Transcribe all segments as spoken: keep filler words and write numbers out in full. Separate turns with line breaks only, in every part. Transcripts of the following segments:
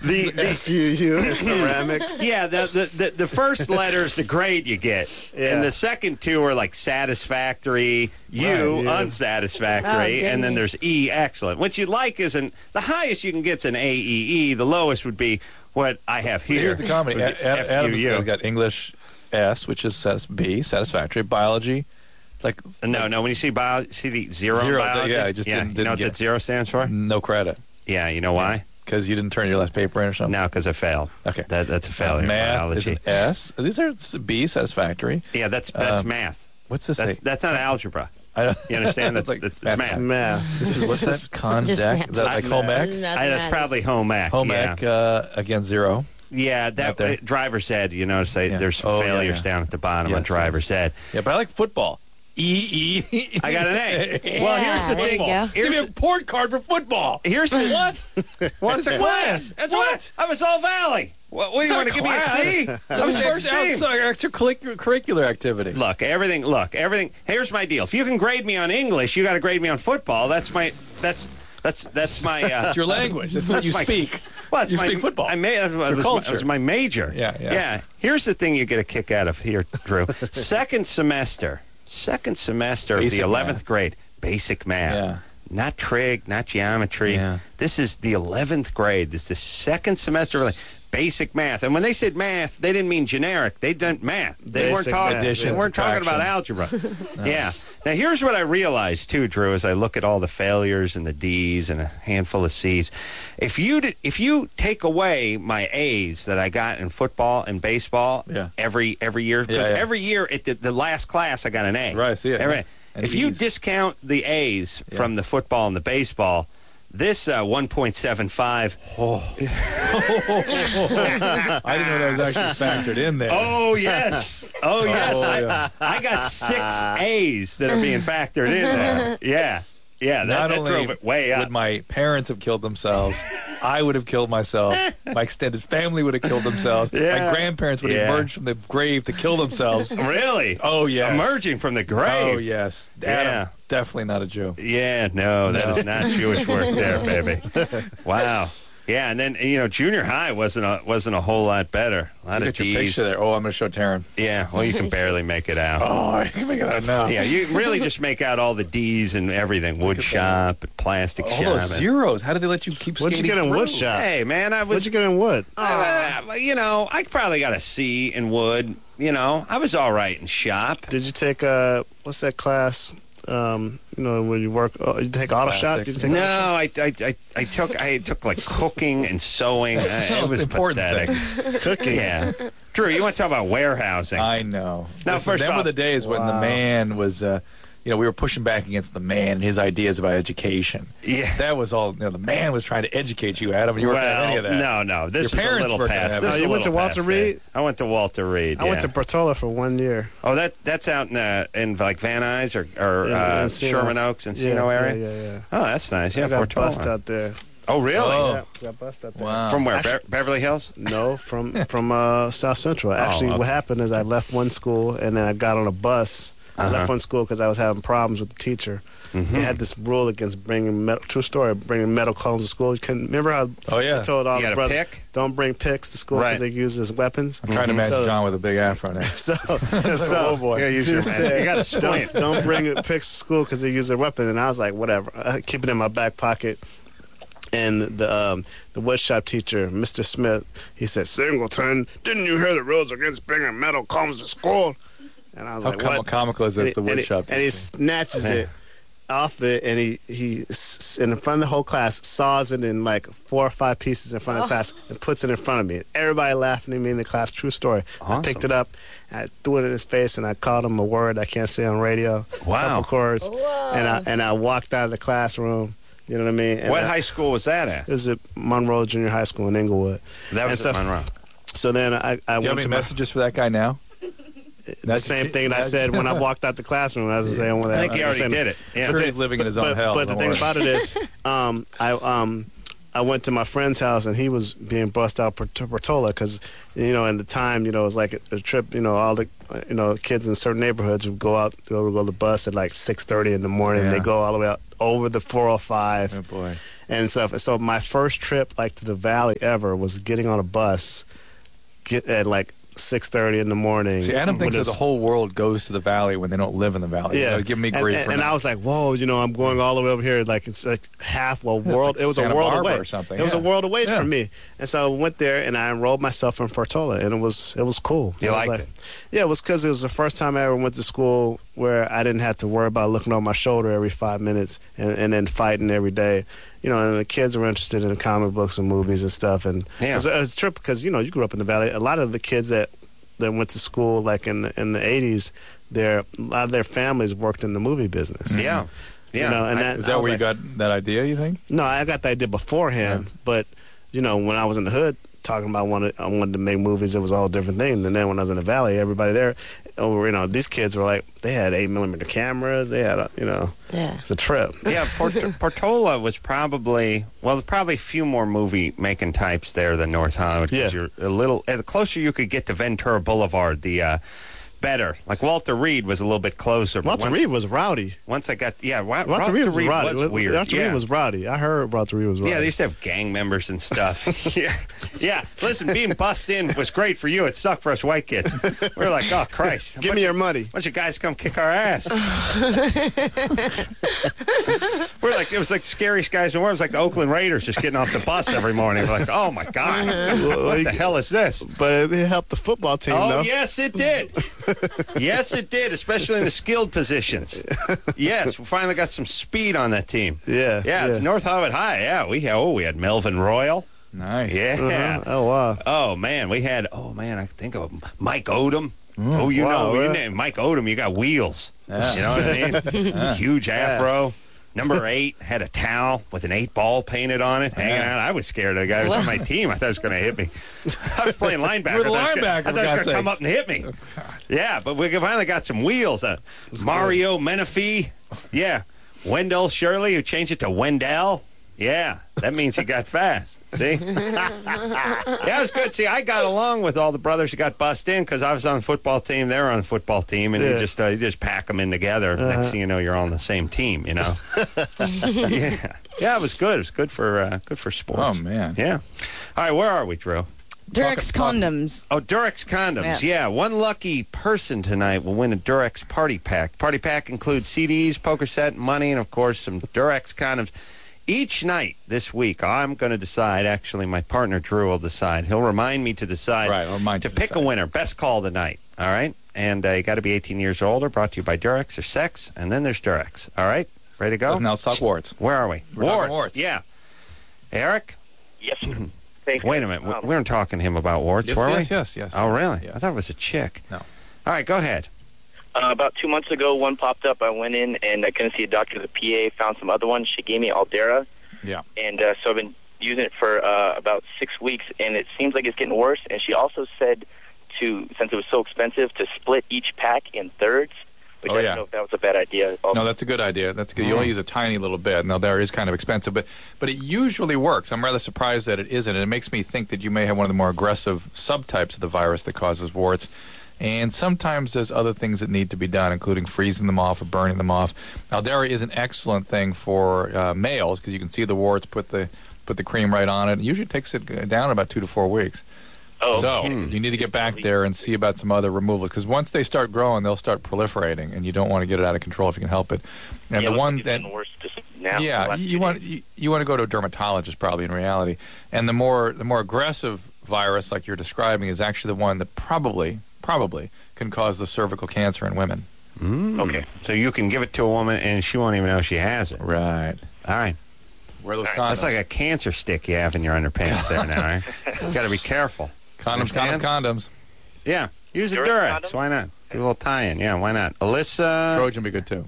the, the
F U U in ceramics.
Yeah, the, the, the, the first letter is the grade you get.
Yeah.
And the second two are like satisfactory, U,
Right, yeah.
unsatisfactory,
Oh,
and then
goodness.
there's E, excellent. What you like is an, the highest you can get is an A E E. The lowest would be what I have here.
Here's the comedy.
with
A-
the
Ad- Adam's
F U U.
got English S, which is says B, satisfactory. Biology, it's like
No, no, when you see bio, see the zero, in
Zero,
biology?
yeah, I just didn't-
you
didn't
know what
get-
that zero stands for?
no credit.
Yeah, you know why?
Because you didn't turn your last paper in or something?
No, because I failed.
Okay.
That, that's a failure in
Math
biology.
is an S. These are s- B, satisfactory.
Yeah, that's that's
Um,
math.
What's this
That's
say?
that's not algebra.
I don't,
You understand? That's,
Like
that's, it's
math.
math.
Math.
This is, what's that? Condeck?
Just
Is that like
math.
home ec?
Nothing
I, that's
matters.
probably home ec.
Home
yeah.
ec, uh, again, zero.
Yeah,
Right
that
there.
uh, driver's ed. You notice they,
Yeah.
there's
Oh, yeah,
failures
yeah.
down at the bottom on
Yes,
driver's ed.
Yeah, but I like football. E, E.
I got an A.
Yeah,
well, here's the
there you
thing.
go.
Give
Here's
me a
the,
port card for football.
here's the
What?
What's a class? That's what? I was all Valley. What, what do you want to give me a C?
That was first outside extracurricular activity.
Look, everything. Look, everything. Here's my deal. If you can grade me on English, you got to grade me on football. That's my. That's that's that's my. Uh,
It's your language. That's what
That's
you
my-
speak.
Well, it's
you
my,
speak football.
I made it was,
your
was,
culture.
my, was my major.
Yeah, yeah.
Yeah. Here's the thing you get a kick out of here, Drew. Second semester. Second semester of
Basic
the eleventh
math.
grade. Basic math.
Yeah.
Not trig, not geometry.
Yeah.
This is the eleventh grade. This is the second semester of like, basic math. And when they said math, they didn't mean generic. They didn't math. They weren't
Basic
talking.
math,
They
addition,
weren't talking about algebra. Yeah. Now here's what I realized too, Drew, as I look at all the failures and the D's and a handful of C's. If you did, if you take away my A's that I got in football and baseball
Yeah.
every every year, because
Yeah, yeah.
every year at the, the last class I got an A.
Right, I see it.
Every-
And
if you
E's.
discount the A's
Yeah.
from the football and the baseball, this uh, one point seven five.
I didn't know that was actually factored in there.
Oh yes, oh yes.
Oh,
I,
yeah.
I got six A's that are being factored in there. Yeah, yeah. That,
Not
that
only
drove it way
would
up.
my parents have killed themselves, I would have killed myself. My extended family would have killed themselves.
Yeah.
My grandparents would have
Yeah.
emerged from the grave to kill themselves.
Really?
Oh, yes.
Emerging from the grave.
Oh, yes.
Yeah.
Adam, definitely not a Jew.
Yeah, no, that
No.
is not Jewish work there, baby. Wow. Yeah, and then you know, junior high wasn't a wasn't a whole lot better. A lot
Look
of
at your
D's.
picture there. Oh, I'm going to show Taryn.
Yeah, well, you can barely make it out.
Oh, I can make it out now.
Yeah, you really just make out all the D's and everything. Wood shop and plastic
All
shop.
those
and-
zeros. How did they let you keep
What'd you
skating
get in
through?
wood shop?
Hey, man, I was.
What'd you get in wood?
Uh, you know, I probably got a C in wood. You know, I was all right in shop.
Did you take uh what's that class? Um, you know, when you work, uh, you take auto shop. Did you take
No,
auto shop?
I, I, I, I took I took like cooking and sewing. Uh, it was
Important
pathetic.
Cooking.
Yeah, Drew, you want to talk about warehousing?
I know.
Now,
Listen,
first
them
off-
were the days when the
Wow.
man was, uh, you know, we were pushing back against the man and his ideas about education.
Yeah.
That was all, you know, the man was trying to educate you, Adam, and you weren't
well,
having any of that.
no, no. This
Your
is a
parents
little
weren't gonna
past.
have
This
it.
is
Oh, you
a
went to
little
Walter
past there.
Reed?
I went to Walter Reed.
I went
yeah.
to Bertola for one year.
Oh, that that's out in uh, in like Van Nuys or, or
In-
uh,
Encino.
Sherman Oaks, Encino
yeah,
area.
Yeah, yeah, yeah.
Oh, that's nice. Yeah,
I got
Portola.
bust out there.
Oh, really?
Oh.
Yeah, got bust out there.
Wow.
From where?
Actually-
Be- Beverly Hills?
No, from from uh, South Central. Actually,
okay.
what happened is I left one school and then I got on a bus. I
Uh-huh.
left one school because I was having problems with the teacher.
Mm-hmm.
They had this rule against bringing metal, true story, bringing metal combs to school. You can remember how
Oh, yeah.
I told all
You
the
got a
brothers
pick?
don't bring picks to school because
Right.
they use as weapons.
I'm trying to imagine
So-
John with a big afro now.
So, so
oh, boy.
You gotta use
to
your
say,
man. You gotta squint.
don't, don't bring picks to school because they use their weapon. And I was like, whatever. I keep it in my back pocket. And the um, the woodshop teacher, Mister Smith, he said, Singleton, didn't you hear the rules against bringing metal combs to school? And I was
How
like,
com-
what?
comical is
And
this, the
he- and
wood
he-
shop?
And he
teacher?
snatches it off it, and he, he, s- in front of the whole class, saws it in like four or five pieces in front of the class and puts it in front of me. Everybody laughing at me in the class. True story. I picked
Awesome.
it up, and I threw it in his face, and I called him a word I can't say on radio.
Wow.
Couple chords. And I, and I walked out of the classroom. You know what I mean? And
What
I-
high school was that at?
It was at Monroe Junior High School in Inglewood.
That was
and
at
so,
Monroe.
So then I, I
Do you have
went
any
to my,
messages for that guy now?
the
That's-
same thing that I
that's-
said when I walked out the classroom. I was saying,
I think he already did it. Yeah.
I'm sure he's living in his own
but,
hell.
But the
don't
thing
worry.
about it is, um, I um, I went to my friend's house and he was being bussed out to Portola because, you know, in the time, you know, it was like a, a trip. You know, all the uh, you know kids in certain neighborhoods would go out, go go to the bus at like six thirty in the morning.
Yeah.
They go all the way out over the four oh five.
Oh, boy.
and stuff. So my first trip like to the Valley ever was getting on a bus, get at like six thirty in the morning.
See, Adam thinks that the whole world goes to the Valley when they don't live in the Valley.
Yeah,
you know, give me grief
and,
for
and,
that.
and I was like, whoa, you know, I'm going all the way over here. Like it's like half a world.
like
it was
Santa
a world
Barbara
away.
or something,
It was
yeah.
a world away
Yeah.
from me. And so I went there and I enrolled myself in Portola, and it was it was cool.
You
It was
liked
like-
it?
Yeah, it was because it was the first time I ever went to school where I didn't have to worry about looking over my shoulder every five minutes and, and then fighting every day. You know, and the kids were interested in comic books and movies and stuff. And
Yeah.
it, was, it was a trip because, you know, you grew up in the Valley. A lot of the kids that, that went to school like in the, in the eighties, their, a lot of their families worked in the movie business.
Yeah. Yeah.
You know, and
I-
that,
Is
I
that
was
where
like-
you got that idea, you think?
No, I got the idea beforehand,
Yeah.
but you know, when I was in the hood talking about wanted, I wanted to make movies, it was a whole different thing. And then when I was in the Valley, everybody there, oh, you know, these kids were like, they had eight millimeter cameras, they had, a, you know,
Yeah.
it's a trip.
Yeah, Port- Portola was probably, well, there's probably a few more movie making types there than North Hollywood. 'Cause
Yeah.
You're a little, uh, the closer you could get to Ventura Boulevard, the uh, better. Like Walter Reed was a little bit closer. but
Walter
once,
Reed was rowdy.
Once I got, yeah, Wa-
Walter,
Walter
Reed was rowdy.
was weird.
Walter
yeah.
Reed was rowdy. I heard Walter Reed was rowdy.
Yeah, they used to have gang members and stuff. yeah, yeah. Listen, being bussed in was great for you. It sucked for us white kids. We were like, oh Christ! a
Give
bunch
me your
of-
money.
bunch of guys come kick our ass. We're like, it was like the scariest guys in the world. It was like the Oakland Raiders just getting off the bus every morning. We're like, oh my God, what the hell is this?
But it helped the football team,
Oh,
though.
yes, it did. Yes, it did, especially in the skilled positions. Yes, we finally got some speed on that team.
Yeah,
Yeah, it's
yeah.
North Hollywood High. Yeah, we had, oh, we had Melvin Royal.
Nice.
Yeah.
Uh-huh. Oh, wow.
Oh, man, we had, oh, man, I think of Mike Odom. Oh, you
Wow,
know, you
really?
name Mike Odom, you got wheels.
Yeah.
You know what I mean? Huge afro. Number eight had a towel with an eight ball painted on it, hanging
Yeah.
out. I was scared of the guy who was on my team. I thought he was going to hit me. I was playing linebacker.
You were the
I thought he was
linebacker,
gonna- I thought
for
he was
God's
going to come
sakes.
up and hit me. Yeah, but we finally got some wheels. Uh, Mario Menifee. Yeah. Wendell Shirley, who changed it to Wendell. Yeah, that means he got fast. See? Yeah, it was good. See, I got along with all the brothers who got bussed in because I was on the football team. They were on the football team, and you
Yeah.
just uh, you just pack them in together. Next thing you know, you're all on the same team. You know? yeah, yeah, it was good. It was good for uh, good for sports.
Oh, man.
Yeah. All right, where are we, Drew?
Durex
Talking-
condoms.
Oh, Durex condoms.
Yeah.
Yeah. One lucky person tonight will win a Durex party pack. Party pack includes C Ds, poker set, money, and, of course, some Durex condoms. Each night this week, I'm going to decide. Actually, my partner, Drew, will decide. He'll remind me to decide.
Right, I'll remind
to
you to
pick a
decide.
winner. Best call of the night. All right? And uh, you got to be eighteen years or older. Brought to you by Durex or Sex. And then there's Durex. All right? Ready to go?
Now let's talk warts.
Where are we?
We're talking warts.
Yeah. Eric?
Yes. Thanks.
Wait a minute. We-
Um,
we weren't talking to him about warts,
Yes,
were
yes,
we?
yes, yes.
Oh, really?
Yes.
I thought it was a chick.
No.
All right, go ahead.
uh, about two months ago, one popped up. I went in and I couldn't see a doctor. The P A found some other ones. She gave me Aldera,
Yeah.
and uh, so I've been using it for uh, about six weeks, and it seems like it's getting worse. And she also said to, since it was so expensive, to split each pack in thirds. Which
Oh,
I
yeah.
don't know if that was a bad idea. Also.
No, that's a good idea. That's good. You only use a tiny little bit. Now, there is kind of expensive, but but it usually works. I'm rather surprised that it isn't. And it makes me think that you may have one of the more aggressive subtypes of the virus that causes warts. And sometimes there's other things that need to be done, including freezing them off or burning them off. Aldera is an excellent thing for uh, males because you can see the warts, put the put the cream right on it. It usually takes it down in about two to four weeks.
Oh,
So
okay.
you need to get back there and see about some other removals because once they start growing, they'll start proliferating, and you don't want to get it out of control if you can help it. And
yeah,
the
it looks
one
like it's
that
getting worse just now.
yeah,
the last
you
few
want
days.
you, you want to go to a dermatologist probably in reality. And the more the more aggressive virus like you're describing is actually the one that probably probably can cause the cervical cancer in women.
Mm.
Okay.
So you can give it to a woman and she won't even know she has it.
Right.
All right.
Wear those
All
condoms.
right.
That's like a cancer stick you have in your underpants there now, right? You got to be careful.
condoms, condoms,
Understand?
condoms.
Yeah. Use a
Durex
Durex.
condom?
Why not? Do a little tie-in. Yeah, why not? Alyssa.
Trojan be good too.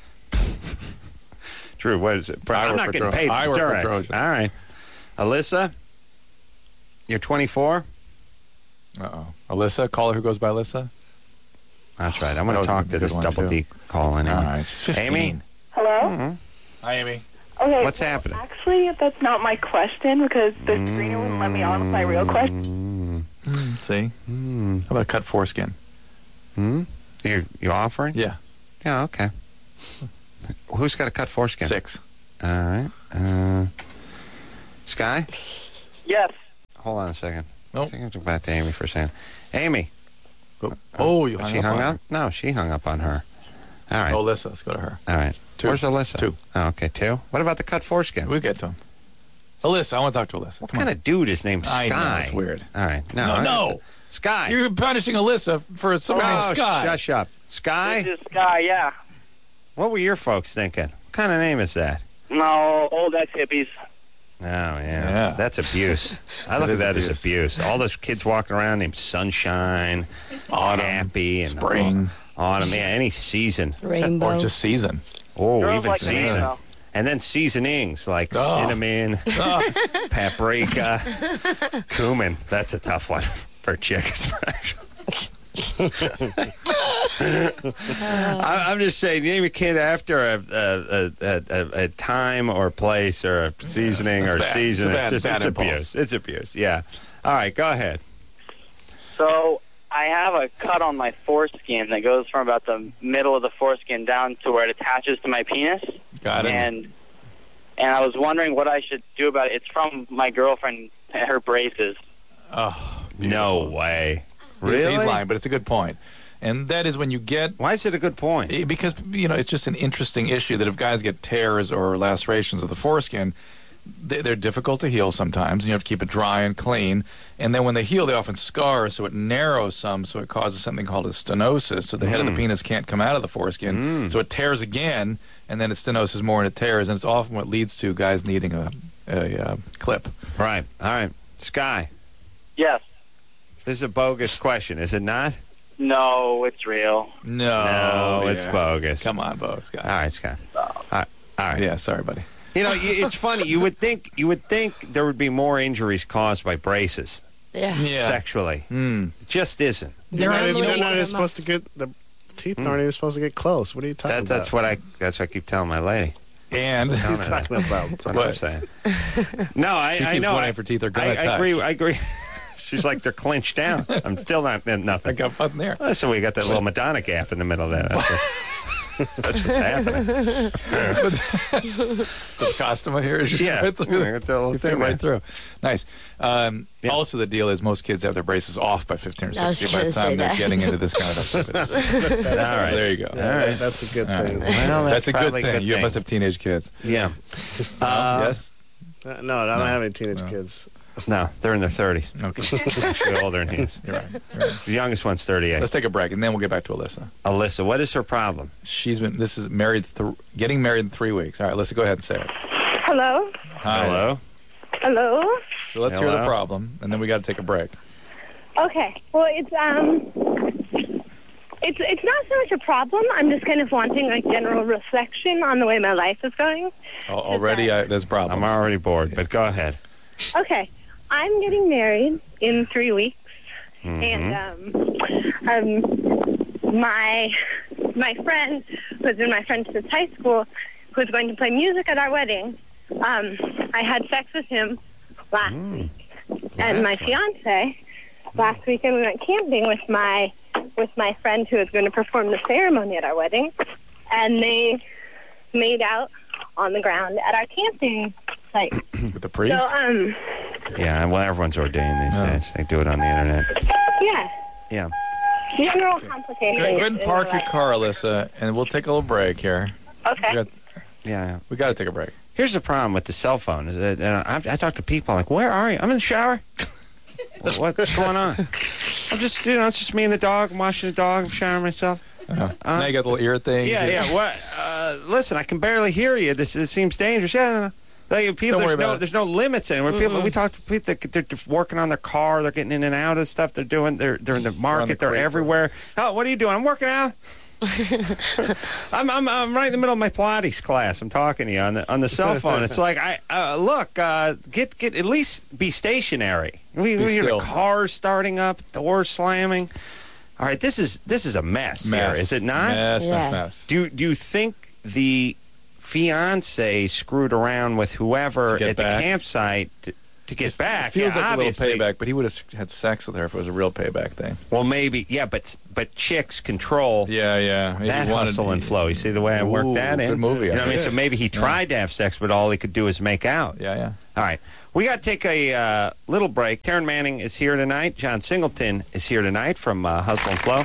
Drew, what is it?
I
I'm
work
not
for
getting
Tro-
paid for
I work for
Durex.
Trojan.
All right. Alyssa, you're twenty-four?
Uh-oh. Alyssa, caller who goes by Alyssa?
That's right. I'm
That
going
was
to
a
talk to
good
this
one,
double
too.
D call anyway.
All right. She's fifteen.
Amy?
Hello?
Mhm.
Hi, Amy.
Okay.
What's
well,
happening?
Actually, that's not my question because the screener wouldn't let me on with my real question.
Mm.
See?
Mm.
How about a cut foreskin?
Hmm? You, you offering?
Yeah.
Yeah, okay. Who's got a cut foreskin?
Six.
All right. Uh, Sky?
Yes.
Hold on a second.
Nope.
I think I'll go back to Amy for a second. Amy.
Oh, oh you hung
she
up
hung
on
up?
her.
No, she hung up on her. All right.
Oh, Alyssa, let's go to her.
All right.
Two.
Where's Alyssa?
Two.
Oh, okay, two. What about the cut foreskin?
We'll get to him. Alyssa, I want to talk to Alyssa.
What
Come
kind
on.
of dude is named Sky?
I know, it's weird.
All right. No,
No,
I-
no.
Sky.
You're punishing Alyssa for someone
oh,
named Sky.
shush up. Sky?
This is Sky, yeah.
What were your folks thinking? What kind of name is that?
No, old ex-hippies.
Oh, yeah.
Yeah.
That's abuse. I look
It
at
is
that
abuse.
as abuse. All those kids walking around named Sunshine,
Autumn,
Happy, and
spring.
Autumn. Yeah, any season.
Rainbow.
Or just season.
Oh,
Girls
even
like
season.
rainbow.
And then seasonings like
Oh.
cinnamon,
Oh,
paprika, cumin. That's a tough one for a chick, especially. I, I'm just saying, name a kid after a a, a, a, a time or place or a seasoning
That's
or
bad.
season.
It's a bad-
just,
bad
it's
impulse.
abuse. It's abuse. Yeah. All right, go ahead.
So I have a cut on my foreskin that goes from about the middle of the foreskin down to where it attaches to my penis.
got it.
And and I was wondering what I should do about it. It's from my girlfriend and her braces.
Oh,
No
beautiful.
way.
He's-
Really?
He's lying, but it's a good point. And that is when you get
Why is it a good point?
Eh, because you know it's just an interesting issue that if guys get tears or lacerations of the foreskin, they- they're difficult to heal sometimes, and you have to keep it dry and clean. And then when they heal, they often scar, so it narrows some, so it causes something called a stenosis. So the head of the penis can't come out of the foreskin, so it tears again, and then it stenosis more, and it tears, and it's often what leads to guys needing a, a, uh clip.
Right. All right. Sky,
Yes.
this is a bogus question, is it not?
No, it's real.
No,
No, it's
yeah.
bogus.
Come on, folks.
All right, Scott. All right. All right.
Yeah, sorry, buddy.
You know, you- it's funny. You would think you would think there would be more injuries caused by braces
Yeah.
Yeah.
sexually.
Mm.
It just isn't.
They're
You're not,
only
even- you're not
one
even
of
supposed to get the teeth aren't even supposed to get close. What are you talking
That,
about?
that's what I. That's what I keep telling my lady.
And
Telling
What
her
are you
that.
talking about?
That's what I'm saying. No, I,
She
I
keeps
know.
waiting
I,
for teeth are
I,
gonna
I
touch.
agree. I agree. She's like they're clinched down. I'm still not
I
nothing.
got fun there.
Oh, so we got that little Madonna gap in the middle of that. That's, what, that's what's happening.
The costume here is just
Yeah,
right through.
we got that little
You fit
thing
right
there.
through. Nice. Um,
Yeah.
Also, the deal is most kids have their braces off by fifteen or
I was
sixteen by the
gonna say
time they're
that.
getting into this kind of activity.
All right.
There you go.
Yeah,
All right.
That's a good
All right.
thing.
Well,
That's, a good
probably
thing. You
thing.
must have teenage kids.
Yeah. Uh,
yes.
Uh, No, I don't
No.
have any teenage
No.
kids.
No, they're in their thirties.
Okay.
Actually older than he is.
You're right. You're right.
The youngest one's thirty-eight.
Let's take a break, and then we'll get back to Alyssa.
Alyssa, what is her problem?
She's been. This is married. Th- getting married in three weeks. All right, Alyssa, go ahead and say it.
Hello?
Hi.
Hello?
Hello?
So let's hear the
Hello?
problem, and then we got to take a break.
Okay. Well, it's, um... It's it's not so much a problem. I'm just kind of wanting like general reflection on the way my life is going.
Al- Already, I, there's problems.
I'm already bored, but go ahead.
Okay. I'm getting married in three weeks.
Mm-hmm.
And um, um, my my friend, who's been my friend since high school, who's going to play music at our wedding, um, I had sex with him last week. And my
Last one.
fiance, last weekend we went camping with my with my friend who is going to perform the ceremony at our wedding, and they made out on the ground at our camping site.
With the priest?
So, um,
Yeah, well, everyone's ordained these
Oh.
days. They do it on the internet.
yeah,
Yeah.
general
Go
complications.
go ahead and
in
park
my
your
life.
car, Alyssa, and we'll take a little break here.
Okay.
We got,
Yeah.
we got to take a break.
Here's the problem with the cell phone. Is that, uh, I, I talk to people like, where are you? I'm in the shower. What- What's going on? I'm just, you know, it's just me and the dog. I'm washing the dog. I'm showering myself.
Uh, now you got the little ear thing.
Yeah, yeah. What? Uh, listen, I can barely hear you. This it seems dangerous. Yeah, no, no. Like, people,
Don't worry
there's no,
about it.
there's no limits anywhere. People, we talk to people. They're, they're working on their car. They're getting in and out of stuff. They're doing. They're they're in the market. They're,
creek.
everywhere. Oh, what are you doing? I'm working out. I'm, I'm I'm right in the middle of my Pilates class. I'm talking to you on the on the cell phone. It's like I uh, look, uh, get get at least be stationary. We,
Be
we hear the
still.
cars starting up, doors slamming. All right, this is this is a mess,
Mess.
here, is it not?
Mess,
Yeah.
mess, mess.
Do you, do you think the fiance screwed around with whoever
To get
at the
back?
campsite to, to get back.
It feels
yeah,
like
obviously.
a little payback, but he would have had sex with her if it was a real payback thing.
Well, maybe, yeah, but but chicks control
Yeah, yeah. Maybe
that
he wanted-
hustle and flow. You see the way I worked
Ooh,
that in?
good movie,
You know what I mean?
yeah.
So maybe he tried to have sex, but all he could do is make out.
Yeah, yeah.
All right. We got to take a uh, little break. Taryn Manning is here tonight. John Singleton is here tonight from uh, Hustle and Flow.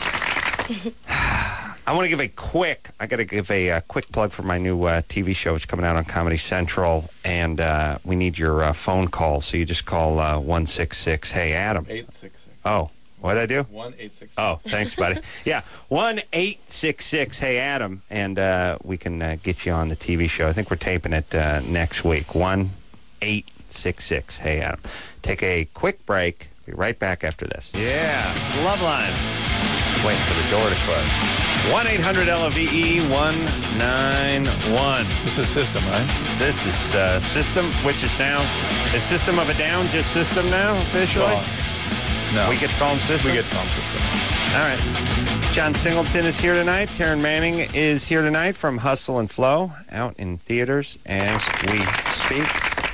I want to give a quick, I got to give a uh, quick plug for my new uh, T V show. It's coming out on Comedy Central, and uh, we need your uh, phone call. So you just call uh, one six six, hey, Adam.
eight six six.
Oh, what'd I do?
one eight six six.
Oh, thanks, buddy. Yeah, one eight six six, hey, Adam, and uh, we can uh, get you on the T V show. I think we're taping it uh, next week. one eight six six, hey, Adam. Take a quick break. Be right back after this. Yeah, it's Loveline. Waiting for the door to close. one eight hundred L O V E one nine one.
This is System, right?
This is uh, System, which is now, is System of a Down just System now, officially?
Oh, no.
We get to call him System?
We get to call him System.
All right. John Singleton is here tonight. Taryn Manning is here tonight from Hustle and Flow, out in theaters as we speak.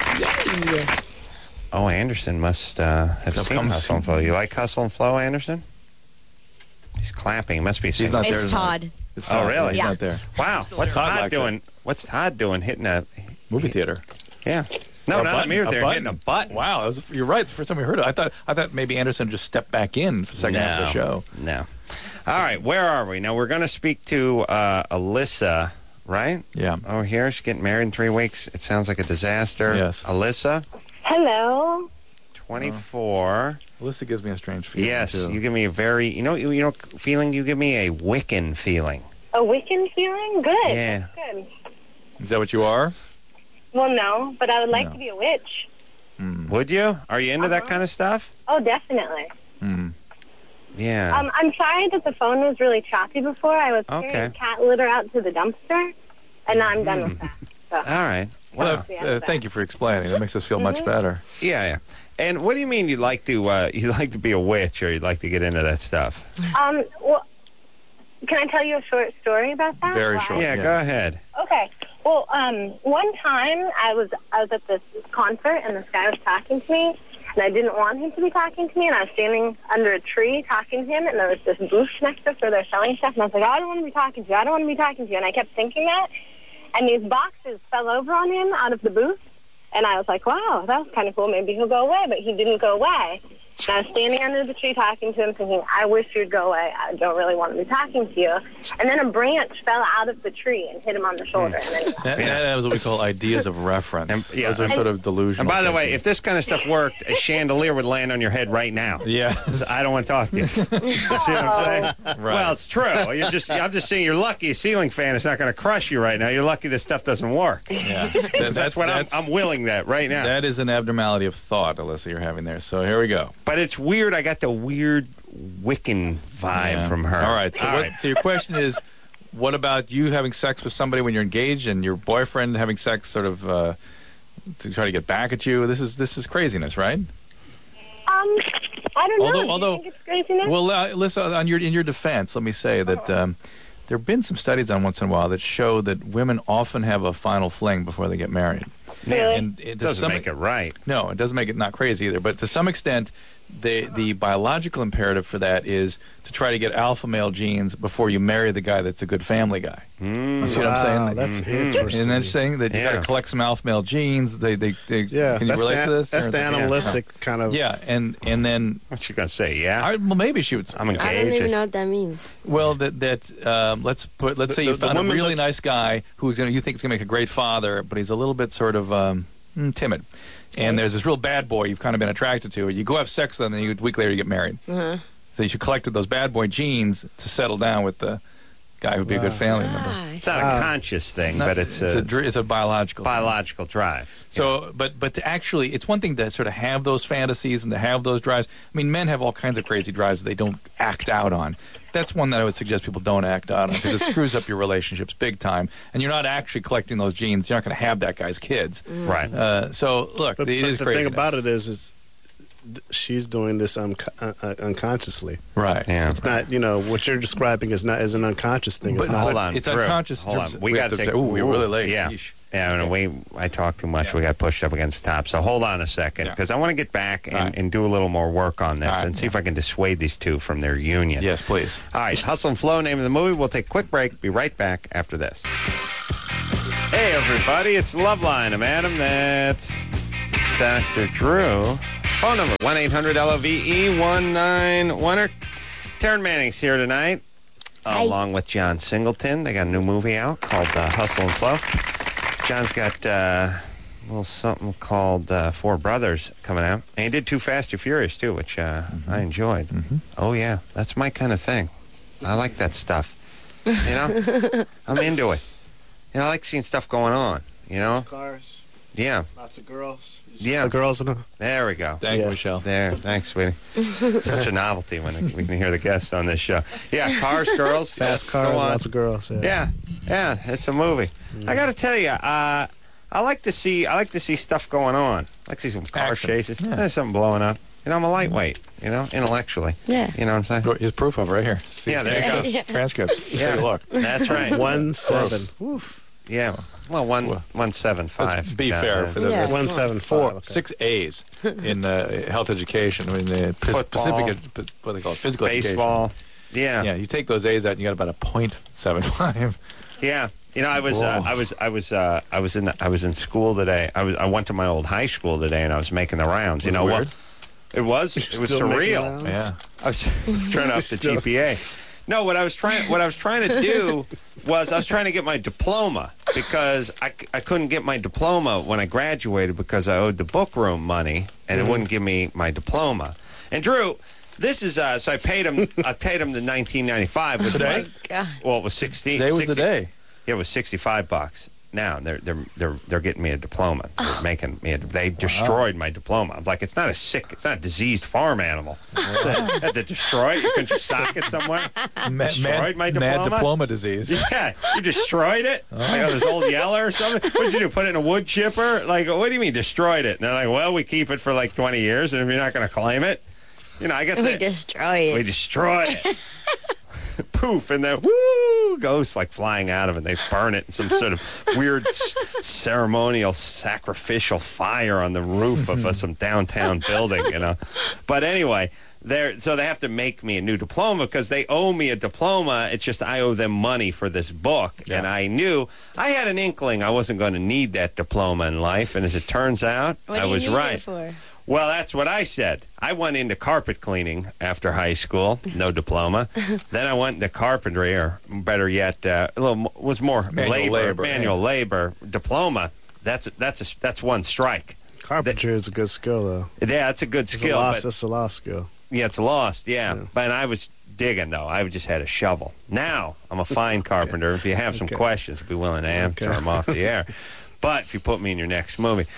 Yeah.
Oh, Anderson must uh, have
So
seen
come
Hustle and
see-
Flow. You like Hustle and Flow, Anderson? He's clapping. He must be
He's
singing.
not there
It's
tonight.
Todd.
It's
Oh,
Todd.
really?
He's
Yeah.
not there.
Wow. What's
Todd
Todd
likes
doing?
it.
What's Todd doing hitting a...
Movie theater.
Yeah. No,
A
not
button,
a mirror
a
there,
button.
hitting a button.
Wow, that was, you're right. It's the first time we heard it. I thought I thought maybe Anderson just stepped back in for the second half of the show.
No. All right, where are we? Now, we're going to speak to uh, Alyssa, right?
Yeah.
Over here. She's getting married in three weeks. It sounds like a disaster.
Yes.
Alyssa,
Hello.
twenty-four.
Alyssa gives me a strange feeling.
Yes,
too.
you give me a very, you know, you, you know, feeling. You give me a Wiccan feeling.
A Wiccan feeling? Good.
Yeah.
That's good.
Is that what you are?
Well, no, but I would like
No.
to be a witch.
Mm.
Would you? Are you into that
Uh-huh.
kind of stuff?
Oh, definitely.
Mm.
Yeah.
Um, I'm sorry that the phone was really choppy before. I was
Okay.
carrying cat litter out to the dumpster, and now I'm done with that. So,
All right.
Well,
Wow.
Yeah.
uh, thank you for explaining. That makes us feel much
Mhm.
better.
Yeah, yeah. And what do you mean you'd like to? Uh, you'd like to be a witch, or you'd like to get into that stuff?
um, well, can I tell you a short story about that?
Very
Why?
short.
Yeah,
yeah.
go ahead.
Okay. Well, um, one time I was I was at this concert and this guy was talking to me, and I didn't want him to be talking to me, and I was standing under a tree talking to him, and there was this booth next to us where they're selling stuff, and I was like, I don't want to be talking to you, I don't want to be talking to you, and I kept thinking that, and these boxes fell over on him out of the booth, and I was like, wow, that was kind of cool, maybe he'll go away, but he didn't go away. And I was standing under the tree talking to him, thinking, I wish you'd go away. I don't really want to be talking to you. And then a branch fell out of the tree and hit him on the shoulder. And then he
That,
Yeah.
that is what we call ideas of reference.
And- yeah.
Those are sort of delusional.
And by the way,
thinking.
if this kind of stuff worked, a chandelier would land on your head right now.
yes,
I don't want to talk to you. See what I'm saying?
right.
Well, it's true. You're just, I'm just saying you're lucky a ceiling fan is not going to crush you right now. You're lucky this stuff doesn't work.
yeah.
That's,
That-
what
that's,
I'm, I'm willing that right now.
That is an abnormality of thought, Alyssa, you're having there. So here we go.
But it's weird. I got the weird Wiccan vibe
Yeah.
from her.
All right. So,
All
what,
right.
so your question is, what about you having sex with somebody when you're engaged, and your boyfriend having sex, sort of uh, to try to get back at you? This is this is craziness, right?
Um, I don't
Although-
know. Do you
although-
think it's craziness?
Well, uh, listen, on your in your defense, let me say that um, there have been some studies on once in a while that show that women often have a final fling before they get married.
Really?
And it
It doesn't make it right.
No, it doesn't make it not crazy either. But to some extent, the the biological imperative for that is to try to get alpha male genes before you marry the guy that's a good family guy.
Mm.
You see what I'm saying?
Wow, that's
Mhm.
interesting.
Isn't that saying that you
Yeah.
got to collect some alpha male genes? They, they, they
Yeah,
can you
that's
relate
the,
to this?
That's
Or-
the animalistic kind of.
Yeah, and and then
What you gonna say? Yeah,
I, well, maybe she would.
I'm
I don't
engaged.
even know what that means.
Well, that that um, let's put let's say
The-
you
the- the
found a
women
really
that-
nice guy who's gonna you think is gonna make a great father, but he's a little bit sort of um, mm, timid. And there's this real bad boy you've kind of been attracted to. You go have sex with him, and you, a week later you get married.
Uh-huh.
So you collected those bad boy genes to settle down with the guy who'd be a good
Wow.
family member.
Ah, I
It's
see.
not a conscious thing,
No,
but it's,
it's
a,
a dr- it's a biological thing.
biological drive.
So, but but to actually, it's one thing to sort of have those fantasies and to have those drives. I mean, men have all kinds of crazy drives that they don't act out on. That's one that I would suggest people don't act out on because it screws up your relationships big time. And you're not actually collecting those genes. You're not going to have that guy's kids.
Right.
Uh, so, look,
But,
it
but
is
the
crazy.
thing about it is, is th- she's doing this unco- uh, uh, unconsciously.
right?
Yeah.
It's not, you know, what you're describing is not is an unconscious thing. It's
But-
not.
Hold on.
It's
Drew.
unconscious.
Hold
in
on.
terms-
We,
we
got
have
to
to-
take.
ooh, we're really late.
Yeah.
Yeesh.
Yeah, no, we, I talk too much.
Yeah.
We got pushed up against the top. So hold on a second,
Yeah.
because I want to get back and,
right.
and do a little more work on this
All right,
and see
yeah.
if I can dissuade these two from their union.
Yes, please.
All right, Hustle and Flow, name of the movie. We'll take a quick break. Be right back after this. Hey, everybody. It's Loveline. I'm Adam. That's Doctor Drew. Phone number, one eight hundred L O V E one nine one. Taryn Manning's here tonight,
Hi.
along with John Singleton. They got a new movie out called uh, Hustle and Flow. John's got uh, a little something called uh, Four Brothers coming out. And he did Too Fast, Too Furious, too, which uh, mm-hmm. I enjoyed. Mm-hmm. Oh, yeah. That's my kind of thing. I like that stuff. You know? I'm into it. You know, I like seeing stuff going on, you know?
Cars,
Yeah.
lots of girls.
Yeah.
The girls in them.
There we go.
Thank you,
Yeah.
Michelle.
There. Thanks, sweetie. Such a novelty when we can hear the guests on this show. Yeah, cars, girls.
Fast
Go
cars,
on.
lots of girls. Yeah.
Yeah, yeah, it's a movie. I got to tell you, uh, I like to see, I like to see stuff going on. I like to see some car
Action.
chases.
Yeah.
There's something blowing up. You know, I'm a lightweight. You know, intellectually.
Yeah.
You know what I'm saying?
Here's proof of it right here. See,
Yeah, there you go.
Yeah.
transcripts.
Yeah.
Take a look.
That's right.
One seven.
Yeah. Well, one
Well,
one seven five.
let's be
John,
fair
is.
for the-
Yeah.
One seven
Four,
four. Okay.
six A's in uh, health education. I mean, the P-
Football.
Pacific, what do they call it? Physical
Baseball. Yeah.
education. Yeah, you take those A's out, and you got about a point seven five.
Yeah. You know, I was, uh,
Whoa.
I was, I was, uh, I was in, I was in school today. I was, I went to my old high school today, and I was making the rounds. You
Was
know
it
what?
weird?
It was. It was
Still making
surreal.
rounds?
Yeah.
I was trying to up the
Still-
G P A. No, what I was trying what I was trying to do was I was trying to get my diploma because I, c- I couldn't get my diploma when I graduated because I owed the book room money and it wouldn't give me my diploma. And Drew, this is uh, so I paid him I paid him the nineteen ninety-five was
Today?
my-
God.
well, it was sixteen.
Today was
sixty
the day.
Yeah, it was sixty-five bucks. Now they're they're they're they're getting me a diploma. They're making me a, they destroyed my diploma. I'm like, it's not a sick, it's not a diseased farm animal. They had to destroy it. You couldn't just sock it somewhere.
Ma-
Destroyed my
Mad
diploma?
diploma disease.
Yeah, you destroyed it. Like oh, this old Yeller or something. What did you do? Put it in a wood chipper? Like, what do you mean destroyed it? And they're like, well, we keep it for like twenty years, and if you're not going to claim it, you know, I guess
We
they-
destroy
we
it.
destroy it. Poof, and then woo, ghosts like flying out of it. They burn it in some sort of weird s- ceremonial sacrificial fire on the roof of uh, some downtown building, you know. But anyway, they're, so they have to make me a new diploma because they owe me a diploma. It's just I owe them money for this book.
Yeah.
And I knew, I had an inkling I wasn't going to need that diploma in life. And as it turns out,
What
I
do you
was
need
right.
it for?
Well, that's what I said. I went into carpet cleaning after high school, no diploma. Then I went into carpentry, or better yet, uh, a little mo- was more
Manual
labor,
labor,
manual
yeah.
labor diploma. That's that's a, that's one strike.
Carpentry is a good skill, though.
Yeah, that's a good
It's a
skill.
lost,
But,
it's a lost skill.
yeah, it's lost. Yeah.
Yeah.
But I was digging though. I just had a shovel. Now I'm a fine carpenter. If you have some
Okay.
questions, I'll be willing to answer
Okay.
them off the air. But if you put me in your next movie,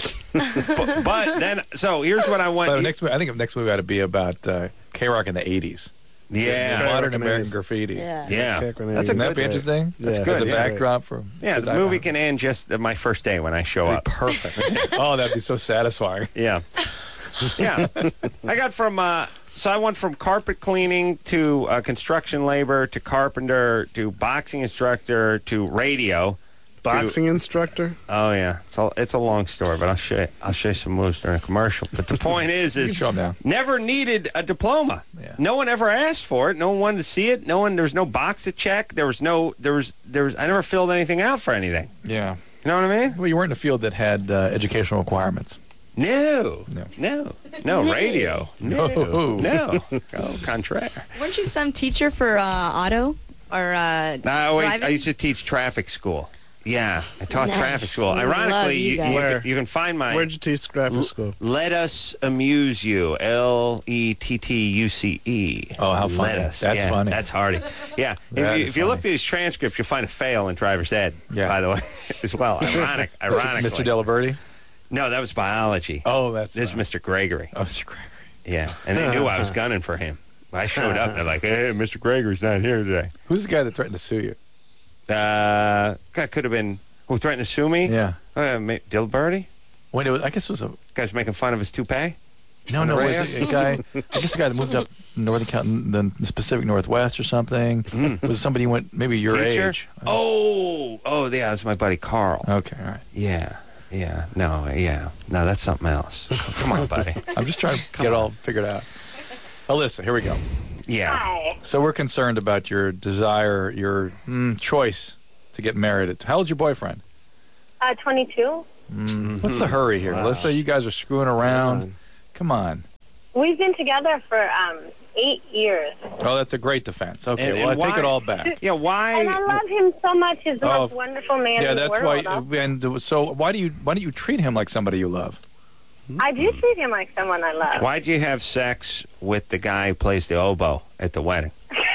but, but then so here's what I want.
But
you-
next, mo- I think next movie ought to be about uh, K-Rock in the eighties.
yeah.
K-Rock
Modern
in the
American
eighties.
graffiti.
Yeah.
Yeah,
Kick grenades.
that's a
Wouldn't that
good.
be interesting?
That's
Yeah.
good.
As a
Yeah.
backdrop for
Yeah,
because
the
I-
movie can end just at my first day when I show
That'd
up.
be perfect. Oh, that'd be so satisfying.
Yeah, yeah. I got from uh, so I went from carpet cleaning to uh, construction labor to carpenter to boxing instructor to radio.
Boxing instructor?
Oh yeah, so it's a long story, but I'll show you, I'll show you some moves during a commercial. But the point is,
You
is
can show 'em now.
never needed a diploma.
Yeah.
No one ever asked for it. No one wanted to see it. No one. There was no box to check. There was no. There was. There was. I never filled anything out for anything.
Yeah.
You know what I mean?
Well, you weren't in a field that had uh, educational requirements.
No.
No.
No. No. Radio. No.
No.
No. Au contraire.
Weren't you some teacher for uh, auto or uh,
No, wait,
driving?
I used to teach traffic school. Yeah, I taught
Nice.
traffic school.
We
Ironically,
love you
you,
guys.
you,
Where?
you can find my
Where'd you teach graphic school?
Let Us Amuse You. L E T T U C E.
Oh, how funny.
Let Us.
That's
Yeah,
funny.
That's hardy. Yeah. if
That
you,
is
if you look at
funny.
these transcripts, you'll find a fail in driver's ed,
Yeah.
by the way, as well. Ironic. Ironically.
Mister Delaverti?
No, that was biology.
Oh, that's
This is Mister Gregory.
Oh, Mister Gregory.
Yeah. And they knew I was gunning for him. I showed up. They're like, hey, Mister Gregory's not here today.
Who's the guy that threatened to sue you?
Uh, that could have been, who threatened to sue me?
Yeah.
Uh, ma- Dilberti?
When it was, I guess it was a.
Guy's making fun of his toupee?
No,
on the
no, was
radio?
it a guy? I guess a guy that moved up northern Cal- the the Pacific Northwest or something. Was it somebody who went maybe your
Future?
age?
Oh, oh, yeah, that's my buddy Carl.
Okay, all right.
Yeah, yeah, no, yeah, no, that's something else. Come on, buddy.
I'm just trying to get it all figured out. Alyssa, here we go.
Yeah.
Hi.
So we're concerned about your desire, your mm, choice to get married. How old's your boyfriend?
Uh, twenty-two.
Mm, what's the hurry here, Alyssa? You guys are screwing around. Come on.
We've been together for um, eight years.
Oh, that's a great defense. Okay,
And-
well,
and
I take
why-
it all back.
Yeah, why?
And I love him so much. He's the
Oh,
most wonderful man
Yeah,
in the
that's
world.
why. And so, why do you why don't you treat him like somebody you love?
I do treat him like someone I love.
Why'd you have sex with the guy who plays the oboe at the wedding?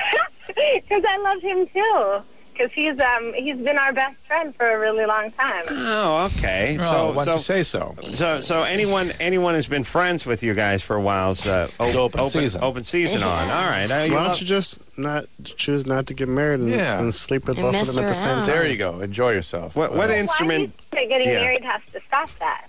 Because I love him too. Because he's um he's been our best friend for a really long time.
Oh, okay.
Oh,
so,
why don't
so,
you say so?
so, so anyone, anyone who's been friends with you guys for a while's uh,
It's open
open
season.
open season on. All right. Uh,
Why don't you just not choose not to get married and,
Yeah.
and sleep with
And
both of
mess
them at the same
around.
time?
There you go. Enjoy yourself.
What, what
Uh,
instrument?
Why do you think that getting
Yeah.
married has to stop that?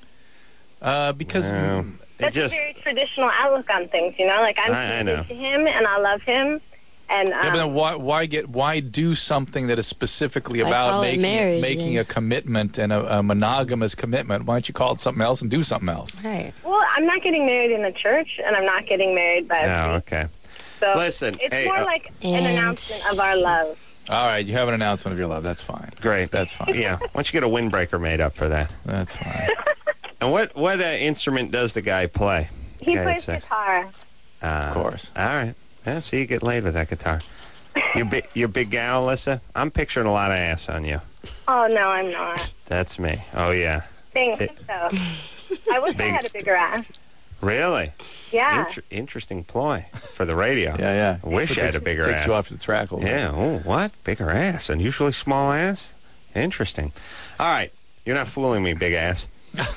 Uh, because
Well, it
That's
just
a very traditional outlook on things, you know. Like I'm
I- I know.
committed to him, and I love him, and um,
yeah, but then why why get why do something that is specifically
Why
about
call it
making
marriage,
making
then?
a commitment and a, a monogamous commitment? Why don't you call it something else and do something else?
Right.
well, I'm not getting married in a church, and I'm not getting married by a
oh,
priest.
okay.
So
Listen,
it's
hey,
more
uh,
like an
And-
announcement of our love.
All right, you have an announcement of your love. That's fine.
Great.
That's fine.
Yeah. Why don't you get a windbreaker made up for that?
That's fine.
And what what uh, instrument does the guy play?
He
Okay,
plays
it's, uh,
guitar.
Uh,
Of course.
All right. Yeah, so you get laid with that guitar. You big, you big gal, Alyssa? I'm picturing a lot of ass on you.
Oh no, I'm not.
That's me. Oh, yeah.
Thanks.
It-
so I wish I
Big-
had a bigger ass.
Really?
Yeah.
Inter- interesting ploy for the radio.
Yeah, yeah.
I wish
It
I had
takes-
a bigger
takes
ass.
you off the track a little bit.
Yeah. Oh, what? Bigger ass. Unusually small ass? Interesting. All right. You're not fooling me, big ass.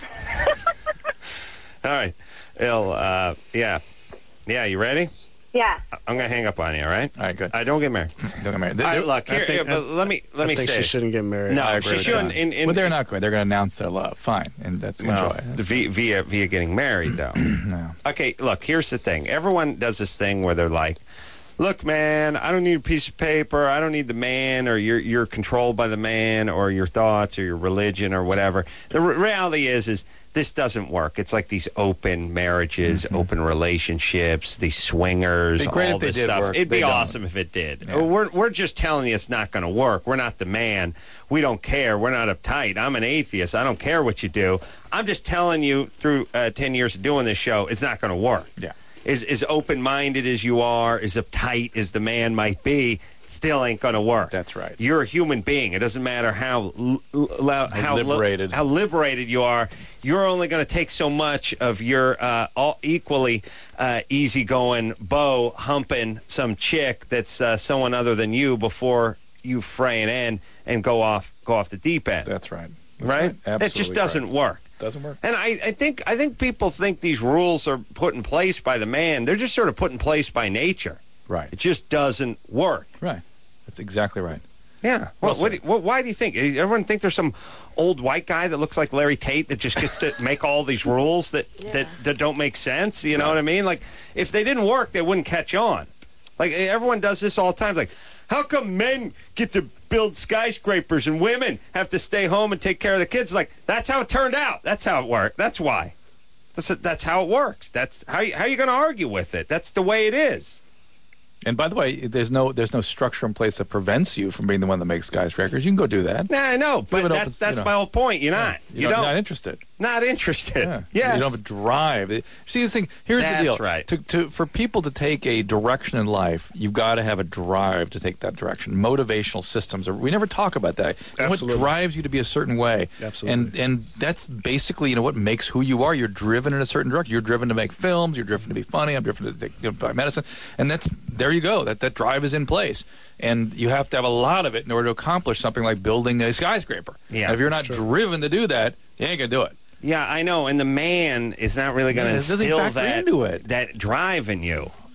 All right. Ill, uh, yeah. Yeah, you ready?
Yeah.
I'm going to hang up on you, all right?
All right, good.
I don't get married.
Don't get married.
All right, look,
I
here,
think-
here, but let me, let
I
me
think
say
she
this.
shouldn't get married.
No,
I agree
she
with
shouldn't.
that.
In, in,
But they're not going. They're going to announce their love. Fine, and that's
Well,
enjoy. That's-
via, via via getting married, though.
no.
Okay, look, here's the thing. Everyone does this thing where they're like, look, man, I don't need a piece of paper. I don't need the man, or you're you're controlled by the man, or your thoughts, or your religion, or whatever. The re- reality is, is this doesn't work. It's like these open marriages, open relationships, these swingers,
It'd be great
all
if they
this
did
stuff.
work.
It'd
They
be
don't.
awesome if it did.
Yeah.
We're we're just telling you it's not going to work. We're not the man. We don't care. We're not uptight. I'm an atheist. I don't care what you do. I'm just telling you through uh, ten years of doing this show, it's not going to work.
Yeah.
As, as open-minded as you are, as uptight as the man might be, still ain't going to work.
That's right.
You're a human being. It doesn't matter how l- l- how li-
liberated.
how liberated you are. You're only going to take so much of your uh, all equally uh, easygoing beau humping some chick that's uh, someone other than you before you fray an end and go off go off the deep end.
That's right. That's
right?
Absolutely
It just doesn't
correct.
work.
Doesn't work.
And I, I think I think people think these rules are put in place by the man. They're just sort of put in place by nature.
Right.
It just doesn't work.
Right. That's exactly right.
Yeah.
Well
Well, what, do you- what, why do you think? Everyone think there's some old white guy that looks like Larry Tate that just gets to make all these rules that, that, that don't make sense? You know what I mean? Like, if they didn't work, they wouldn't catch on. Like, everyone does this all the time. Like, how come men get to build skyscrapers and women have to stay home and take care of the kids? Like, that's how it turned out. That's how it worked. That's why. That's that's how it works. That's how you, how you going to argue with it. That's the way it is.
And by the way, there's no there's no structure in place that prevents you from being the one that makes skyscrapers. You can go do that.
Nah, I know, but
it
that's
opens,
that's
you know.
my whole point. You're not.
You
You
don't,
don't.
not interested.
Not interested.
Yeah.
Yes.
You don't have a drive. It- See, the thing, here's
That's
the deal.
right.
To, to, for people to take a direction in life, you've got to have a drive to take that direction. Motivational systems. Are, we never talk about that. And what
Absolutely.
drives you to be a certain way.
Absolutely.
And and that's basically, you know, what makes who you are. You're driven in a certain direction. You're driven to make films. You're driven to be funny. I'm driven to take, you know, buy medicine. And that's, there you go. That, that drive is in place. And you have to have a lot of it in order to accomplish something like building a skyscraper.
Yeah,
and if you're not
that's true.
driven to do that, you ain't going to do it.
Yeah, I know. And the man is not really going
Yeah,
to
it doesn't
instill
factor
that
into it.
that drive in you.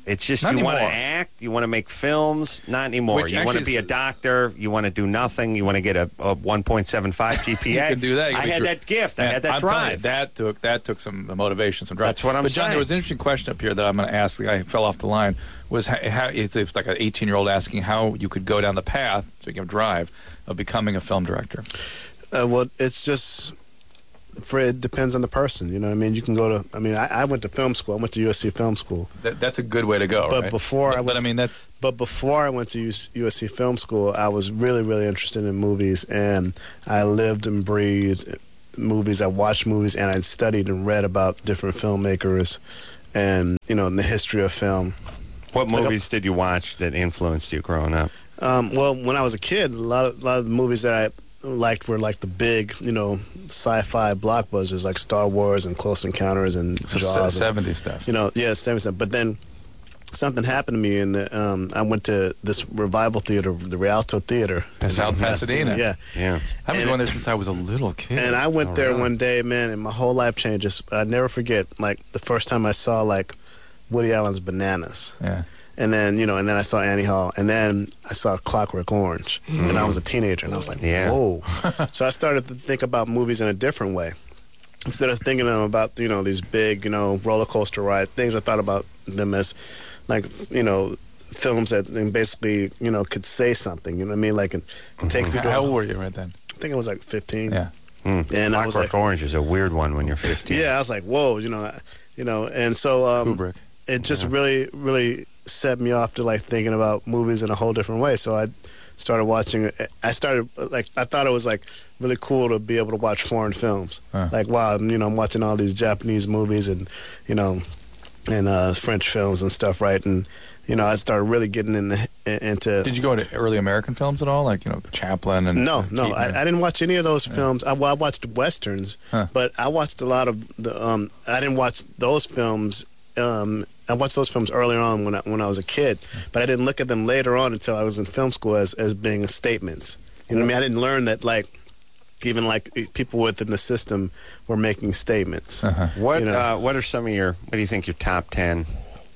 It's just
Not
you want to
anymore.
act, you want to make films. Not anymore.
Which
you want to
actually
be a
is-
doctor. You want to do nothing. You want to get a, a one point seven five G P A.
You can do that. You
I
can be
had
dri-
that gift. I
Man,
had that
I'm telling you,
drive.
that took that took some motivation, some drive.
That's what I'm
But John,
saying.
there was an interesting question up here that I'm going to ask. The guy who fell off the line was how, how it's it's like an eighteen-year-old asking how you could go down the path, speaking of drive, of becoming a film director.
Uh, well, it's just for it depends on the person. You know, what I mean, you can go to. I mean, I, I went to film school. I went to U S C Film School.
That, that's a good way to go.
But
right?
before
but,
I
but
went
I mean that's
But before I went to U S C Film School, I was really, really interested in movies, and I lived and breathed movies. I watched movies, and I studied and read about different filmmakers, and you know, in the history of film.
What movies did you watch that influenced you growing up?
Um, well, when I was a kid, a lot of, a lot of the movies that I liked were like the big, you know, sci-fi blockbusters like Star Wars and Close Encounters and
so
Jaws. and-
seventies stuff.
You know, yeah, seventies stuff. But then something happened to me, and um, I went to this revival theater, the Rialto Theater.
That's South
in
Pasadena.
Yeah.
Yeah.
I've been
and-
going there since I was a little kid.
And I went
Oh,
there
really?
one day, man, and my whole life changed. Just- I'd never forget, like, the first time I saw, like, Woody Allen's Bananas.
yeah.
And then, you know, and then I saw Annie Hall. And then I saw Clockwork Orange. And I was a teenager, and I was like,
Yeah.
whoa. So I started to think about movies in a different way. Instead of thinking of them about, you know, these big, you know, roller coaster ride things, I thought about them as, like, you know, films that and basically, you know, could say something. You know what I mean? Like, and, and take people.
How old were you right then?
I think I was like fifteen.
Yeah.
Mm.
And I was
Clockwork
like-
Orange is a weird one when you're fifteen.
Yeah, I was like, whoa, you know, I- you know, and so um,
Kubrick.
it just really, really set me off to like thinking about movies in a whole different way. So I started watching. I started like I thought it was like really cool to be able to watch foreign films.
Huh.
Like wow, you know, I'm watching all these Japanese movies and you know, and uh, French films and stuff, right? And you know, I started really getting in the, into.
Did you go to early American films at all, like you know Chaplin and
No,
uh,
no,
Keaton
I,
and-
I didn't watch any of those films. I, well, I watched westerns,
Huh.
but I watched a lot of the. Um, I didn't watch those films. Um, I watched those films earlier on when I, when I was a kid, but I didn't look at them later on until I was in film school as as being statements. You know what I mean? I didn't learn that like even like people within the system were making statements.
Uh-huh.
What
You know.
uh, What are some of your? What do you think your top ten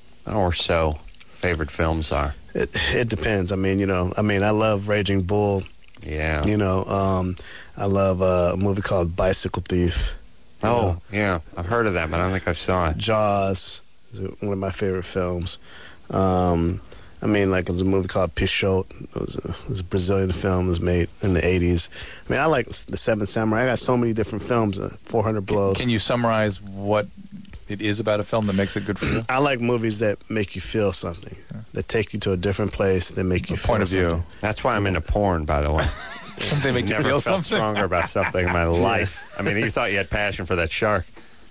or so favorite films are?
It, it depends. I mean, you know, I mean, I love Raging Bull.
Yeah.
You know, um, I love uh, a movie called Bicycle Thief. You
oh,
know.
yeah. I've heard of that, but I don't think I saw it.
Jaws is one of my favorite films. Um, I mean, like, there's a movie called Pichote. It was a, it was a Brazilian film. It was made in the eighties. I mean, I like The Seven Samurai. I got so many different films, uh, four hundred Blows.
Can you summarize what it is about a film that makes it good for you?
I like movies that make you feel something, that take you to a different place, that make you
A
feel
point of view.
something.
That's why I'm into porn, by the way.
They make you
Never
feel
felt
something.
stronger about something in my life. I mean, you thought you had passion for that shark.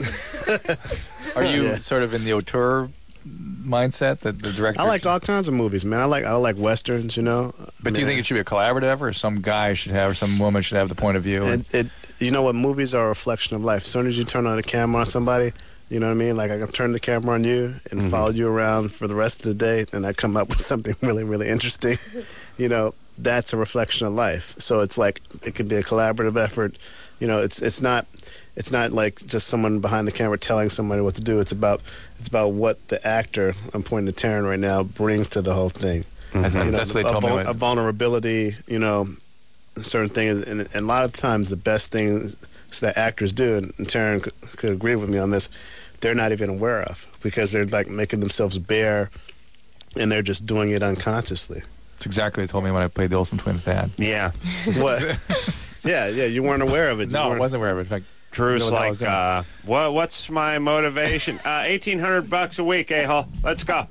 Are you
Yeah.
sort of in the auteur mindset that the director?
I like all kinds of movies, man. I like I like westerns, you know.
But do you think it should be a collaborative, or some guy should have, or some woman should have the point of view?
It,
And,
it, you know what? Movies are a reflection of life. As soon as you turn on the camera on somebody, you know what I mean? Like I can turn the camera on you and
Mhm.
follow you around for the rest of the day, and I come up with something really, really interesting. You know, that's a reflection of life. So it's like it can be a collaborative effort. You know, it's it's not it's not like just someone behind the camera telling somebody what to do. It's about it's about what the actor, I'm pointing to Taryn right now, brings to the whole thing.
I-
Mhm.
You know,
that's what they
a,
told me.
vul-
what-
a vulnerability, you know, certain things, and, and a lot of times the best things that actors do, and, and Taryn could, could agree with me on this, they're not even aware of because they're like making themselves bare, and they're just doing it unconsciously.
It's exactly what they told me when I played the Olsen twins' dad.
Yeah.
What? yeah, yeah, you weren't aware of it. You
No, I
weren't-
wasn't aware of it. In fact,
Drew's
You know what I was
like,
doing.
uh, what, what's my motivation? Uh, eighteen hundred bucks a week, a-hole. Let's go.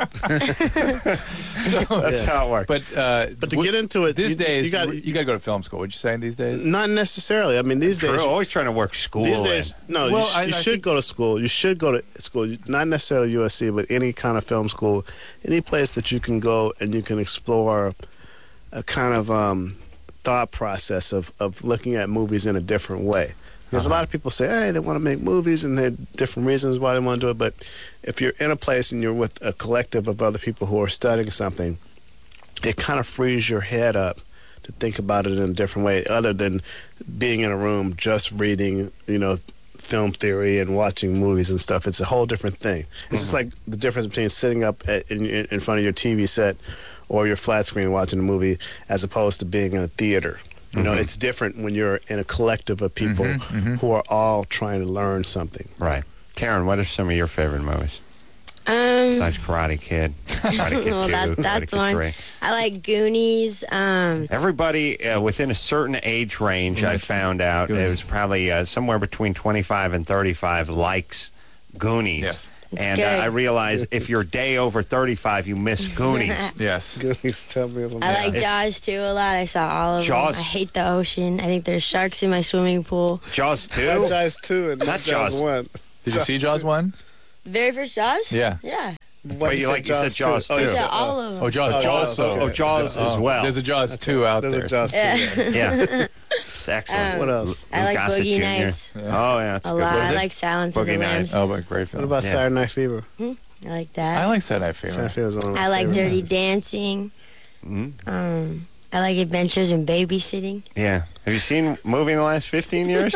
That's
Yeah.
how it works.
but uh,
But to
w-
get into it,
these
you,
days,
you got
you, got to go to film school. Would you say these days?
not necessarily. I mean, these
Drew,
days.
always trying to work school
These
in.
days, no.
Well,
you, sh-
I-
you
I
should
think-
go to school. You should go to school. Not necessarily U S C, but any kind of film school, any place that you can go and you can explore a kind of um, thought process of, of looking at movies in a different way. Because a lot of people say, hey, they want to make movies and there are different reasons why they want to do it. But if you're in a place and you're with a collective of other people who are studying something, it kind of frees your head up to think about it in a different way other than being in a room just reading, you know, film theory and watching movies and stuff. It's a whole different thing. It's
Mm-hmm.
just like the difference between sitting up at, in, in front of your T V set or your flat screen watching a movie as opposed to being in a theater. You know,
Mm-hmm.
it's different when you're in a collective of people
Mm-hmm,
who are all trying to learn something.
Right. Karen, what are some of your favorite movies?
Um,
Besides Karate Kid, Karate Kid
well,
two,
that,
Karate
that's
Kid
one.
three.
I like Goonies. Um,
Everybody uh, within a certain age range, I found out, it
Goonies.
was probably uh, somewhere between twenty-five and thirty-five, likes Goonies.
Yes.
It's
and uh,
good.
I realized if you're day over thirty-five, you miss Goonies.
Yes.
Goonies, tell me something.
I like
It's-
Jaws too a lot. I saw all of
Jaws.
them. I hate the ocean. I think there's sharks in my swimming pool.
Jaws two?
Not Jaws two and
Not
not Jaws,
Jaws.
one.
Did you see Jaws
two.
one?
Very first Jaws?
Yeah.
Yeah.
What,
But you like- you said Jaws
two?
too.
you
I
Yeah.
saw all of them.
Oh, Jaws.
Oh,
Jaws.
Jaws, okay.
Oh, Jaws as
Oh,
well.
There's a Jaws two out
There's
there.
a Jaws two.
Yeah.
Yeah. It's excellent.
What else?
I like
Lou Gossett
Boogie
Junior
Nights
Oh, yeah, that's
a
a good
lot.
one.
I like Silence of
Boogie
the Lambs.
Oh, but great
What
film.
about
Yeah.
Saturday Night Fever?
I like that.
I like Saturday Night Fever.
Saturday Night Fever is one of my
I like
favorite
Dirty
movies.
Dancing.
Mhm.
Um, I like Adventures in Babysitting.
Yeah. Have you seen a movie in the last fifteen years?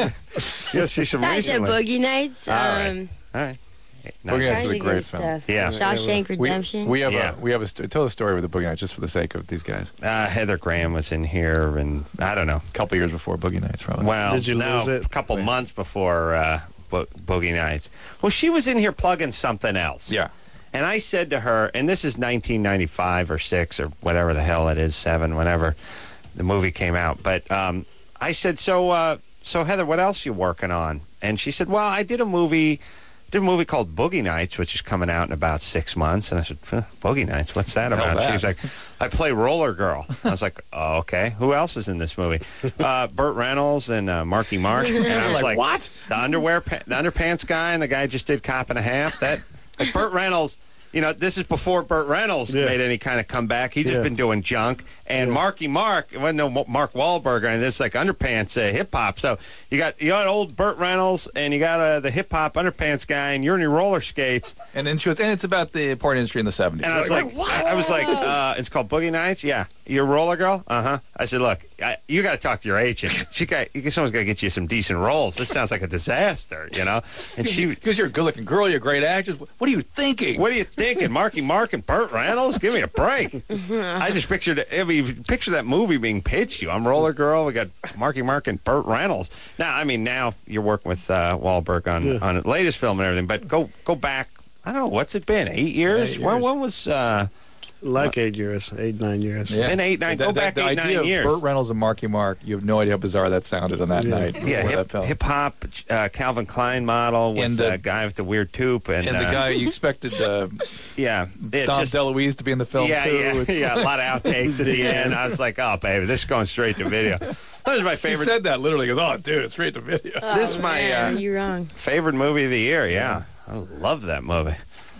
You'll see some
I said
recently.
Boogie Nights.
All right.
Um,
All right.
Boogie Nights
trying
is a
to
great
good
film.
stuff.
Yeah.
Shawshank
We,
Redemption.
we have
Yeah.
a we have a st- tell the story with the Boogie Nights just for the sake of these guys.
Uh, Heather Graham was in here, and I don't know.
A couple years before Boogie Nights, probably.
Well,
Did you
no,
lose it?
a couple months before uh, Bo- Boogie Nights. Well, she was in here plugging something else.
Yeah.
And I said to her, and this is nineteen ninety-five or six or whatever the hell it is, seven, whenever the movie came out. But um, I said, so, uh, so Heather, what else you working on? And she said, well, I did a movie. Did a movie called Boogie Nights, which is coming out in about six months. And I said, huh, Boogie Nights, what's that
What the
about?
hell's
She was
that?
like, I play Roller Girl. I was like, oh, okay. Who else is in this movie? Uh, Burt Reynolds and uh, Marky Mark. And I was like,
like, what?
The underwear, pa- the underpants guy, and the guy just did Cop and a Half. That like Burt Reynolds. You know, this is before Burt Reynolds
Yeah.
made any kind of comeback. He'd just
Yeah.
been doing junk. And Marky Mark, it wasn't no Mo- Mark Wahlberg, and this like underpants uh, hip hop. So you got you got old Burt Reynolds, and you got uh, the hip hop underpants guy, and you're in your roller skates.
And then she was, and it's about the porn industry in the seventies.
And I was like, I was like, uh, it's called Boogie Nights. Yeah, you're a roller girl. Uh huh. I said, look, I, you got to talk to your agent. She got, you, someone's got to get you some decent roles. This sounds like a disaster, you know. And she,
because you're a good-looking girl, you're a great actress. What are you thinking?
what are you thinking, Marky Mark and Burt Reynolds? Give me a break. I just pictured, I mean, picture that movie being pitched to you. I'm Roller Girl. We got Marky Mark and Burt Reynolds. Now, I mean, now you're working with uh, Wahlberg on
Yeah.
on the latest film and everything. But go go back. I don't know what's it been. Eight years.
Eight
When,
years.
when was? Uh,
Like eight years, eight, nine years.
Yeah.
Been eight, nine-
The-
go
the-
back
the
eight,
idea
nine
of
years.
Burt Reynolds and Marky Mark, you have no idea how bizarre that sounded on that
Yeah.
night.
Yeah,
before that
hip,
film.
hip hop, uh, Calvin Klein model with
And
the
the-
guy with the weird tube, and,
and the
uh,
guy you expected uh,
yeah, it
Dom
just-
DeLuise to be in the film
yeah,
too.
yeah,
It's-
yeah, a lot of outtakes at the end. I was like, oh, baby, this is going straight to video. That was my
He
favorite.
said that literally. He goes, oh, dude, it's straight to video.
This is
Oh,
my
man,
uh,
you're wrong.
favorite movie of the year. Yeah, I love that movie.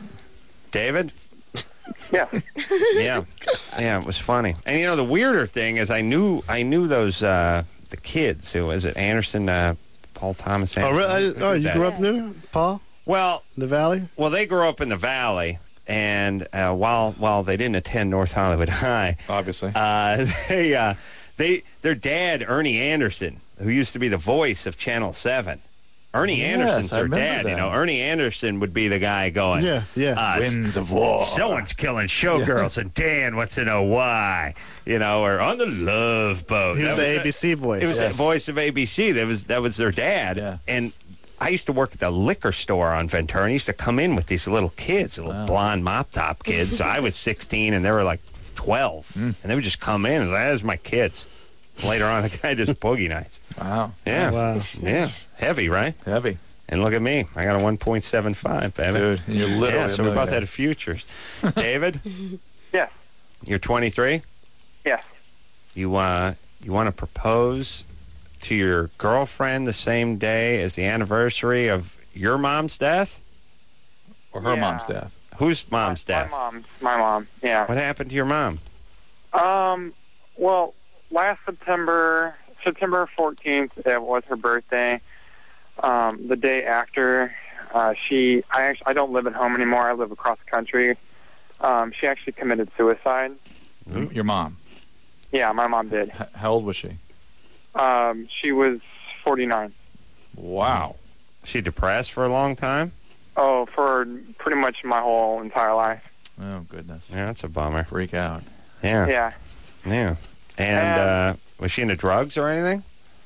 David.
Yeah.
Yeah, yeah, it was funny. And you know, the weirder thing is, I knew, I knew those uh, the kids. Who was it? Anderson, uh, Paul Thomas.
Oh,
Anderson.
really? Oh, you
That-
grew up there, Paul?
Well,
In the Valley?
Well, they grew up in the Valley, and uh, while while they didn't attend North Hollywood High,
Obviously.
uh, they uh, they their dad Ernie Anderson, who used to be the voice of Channel Seven. Ernie
Yes,
Anderson's
I
their
remember
dad. You
that.
know, Ernie Anderson would be the guy going,
Yeah, yeah.
uh,
Winds of War.
Someone's killing showgirls, and Dan wants to know why. You know, or on the Love Boat.
He was
That
the A B C voice.
It was
Yeah.
the voice of A B C. That was that was their dad.
Yeah.
And I used to work at the liquor store on Ventura. And he used to come in with these little kids, little blonde mop top kids. So I was sixteen, and they were like twelve,
Hmm.
and they would just come in and like, "That's my kids." Later on, the guy just Boogie Nights.
Wow.
Yeah,
Wow.
yeah,
Nice.
heavy, right?
Heavy.
And look at me, I got a one point seven five, baby.
Dude, and you're literally
yeah,
a
so we both
millionaire.
had futures. David,
Yes.
you're twenty-three.
Yes.
You uh, you want to propose to your girlfriend the same day as the anniversary of your mom's death?
Or her
Yeah.
mom's death.
Whose mom's
my,
death?
My mom's. My mom. Yeah.
What happened to your mom?
Um. Well, last September, September fourteenth, it was her birthday. Um, the day after, uh, she. I actually. I don't live at home anymore. I live across the country. Um, she actually committed suicide.
Your mom.
Yeah, my mom did.
H- how old was she?
Um, she was forty-nine.
Wow.
She depressed for a long time?
Oh, for pretty much my whole entire life.
Oh, goodness.
Yeah, that's a bummer.
Freak out.
Yeah.
Yeah.
Yeah. And uh, was she into drugs or anything?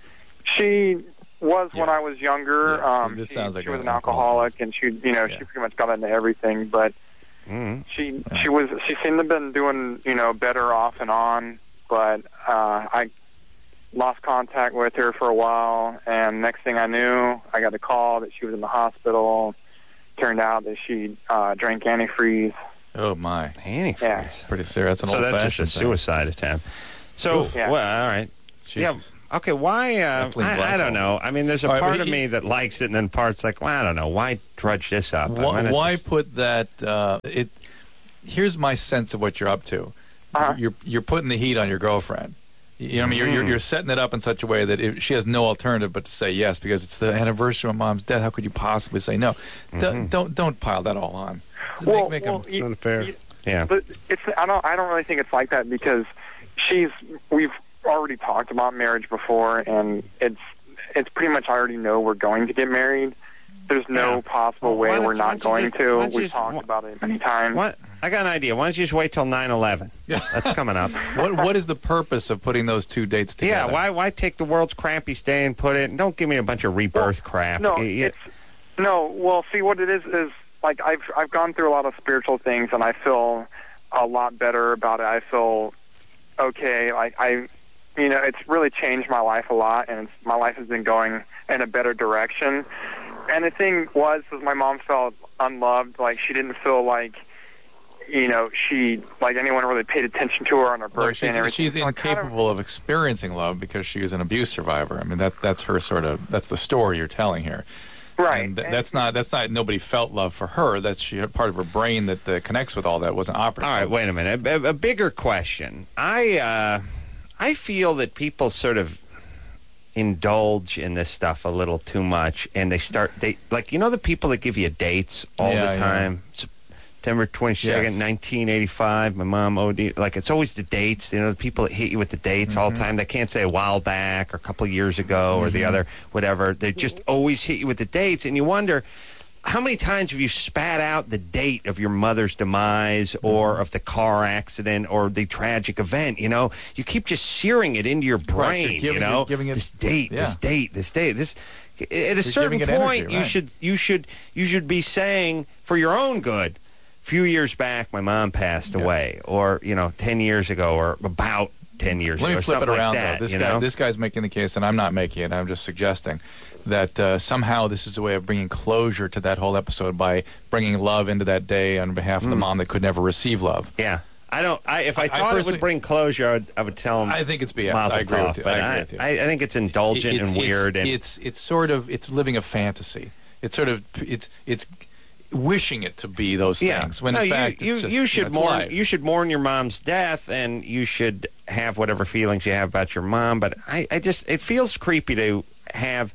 She was
Yeah.
when I was younger.
Yeah,
um,
this
she,
sounds like
she was
an
an alcoholic, and she, you know,
Yeah.
she pretty much got into everything. But
Mm.
she,
Yeah.
she was, she seemed to have been doing, you know, better off and on. But uh, I lost contact with her for a while, and next thing I knew, I got a call that she was in the hospital. Turned out that she uh, drank antifreeze.
Oh, my.
Antifreeze.
Yeah.
Pretty serious. That's an
So that's just a
old-fashioned thing.
suicide attempt. So,
Yeah.
well, all right.
She's-
Yeah. Okay, why? Uh,
Definitely
I, I
black
don't know. I mean, there's a
All right,
part
but
of
you-
me that likes it, and then parts like, well, I don't know. Why drudge this up? I'm
Why,
gonna
why
just-
put that? Uh, it. Here's my sense of what you're up to.
Uh-huh.
You're you're putting the heat on your girlfriend. You know what I mean? You're, you're
Mm.
you're setting it up in such a way that if she has no alternative but to say yes because it's the anniversary of Mom's death. How could you possibly say no?
Mm-hmm.
Don't, don't don't pile that all on.
Well,
make, make
well,
them,
It's
you-
unfair.
you-
Yeah.
But it's I don't I don't really think it's like that because she's we've already talked about marriage before, and it's it's pretty much I already know we're going to get married. There's no
Yeah.
possible
Well, why
way
don't-
we're
why
not
don't you
going
just- why
to.
don't you
We've
just-
talked
wh-
about it many times.
What? I got an idea. Why don't you just wait till nine eleven? That's coming up.
what what is the purpose of putting those two dates
Yeah,
together?
why why take the world's crappy day and put it, and don't give me a bunch of rebirth crap.
No,
You- you-
it's no. Well, see, what it is is like I've I've gone through a lot of spiritual things, and I feel a lot better about it. I feel okay. Like I, you know, it's really changed my life a lot, and it's, my life has been going in a better direction. And the thing was, was my mom felt unloved. Like she didn't feel like, you know, she like anyone really paid attention to her on her birthday
Well, she's,
and everything.
she's
So I kind of-
incapable of experiencing love because she was an abuse survivor. I mean, that that's her sort of that's the story you're telling here.
right.
And th-
And-
that's not that's not nobody felt love for her. That's she part of her brain that uh, connects with all that wasn't operative.
All right, wait a minute. A, a bigger question. I uh, I feel that people sort of indulge in this stuff a little too much, and they start they like you know the people that give you dates all
Yeah,
the
yeah.
time. September twenty-second,
Yes.
nineteen eighty-five. My mom O D. Like it's always the dates. You know the people that hit you with the dates all the
Mm-hmm.
time. They can't say a while back or a couple of years ago or the other whatever. They just always hit you with the dates, and you wonder. How many times have you spat out the date of your mother's demise or of the car accident or the tragic event? You know, you keep just searing it into your
Right,
brain.
you're giving
you know,
it- giving it-
this date, this
yeah.
date, this date, this. At a certain
giving it energy,
point, you
right.
should you should you should be saying for your own good. A few years back, my mom passed
Yes.
away, or you know, ten years ago, or about ten years
Let
ago,
me
or
flip it
something
around
like that.
though. This
you
guy
know?
this guy's making the case, and I'm not making it. I'm just suggesting that uh, somehow this is a way of bringing closure to that whole episode by bringing love into that day on behalf of
Hmm.
the mom that could never receive love.
Yeah. I don't. I, if I
I
thought it
personally-
would bring closure, I would, I would tell him.
I think it's B S.
Mazel
I agree
tov,
with you.
But
I agree
I,
with you.
I, I think it's indulgent
It's-
and
it's-
weird. and
It's it's sort of it's living a fantasy. It's sort of it's it's wishing it to be those
yeah.
things when
no,
in
you,
fact
you,
it's just,
you
know,
should
it's
mourn.
life.
You should mourn your mom's death, and you should have whatever feelings you have about your mom. But I, I just it feels creepy to have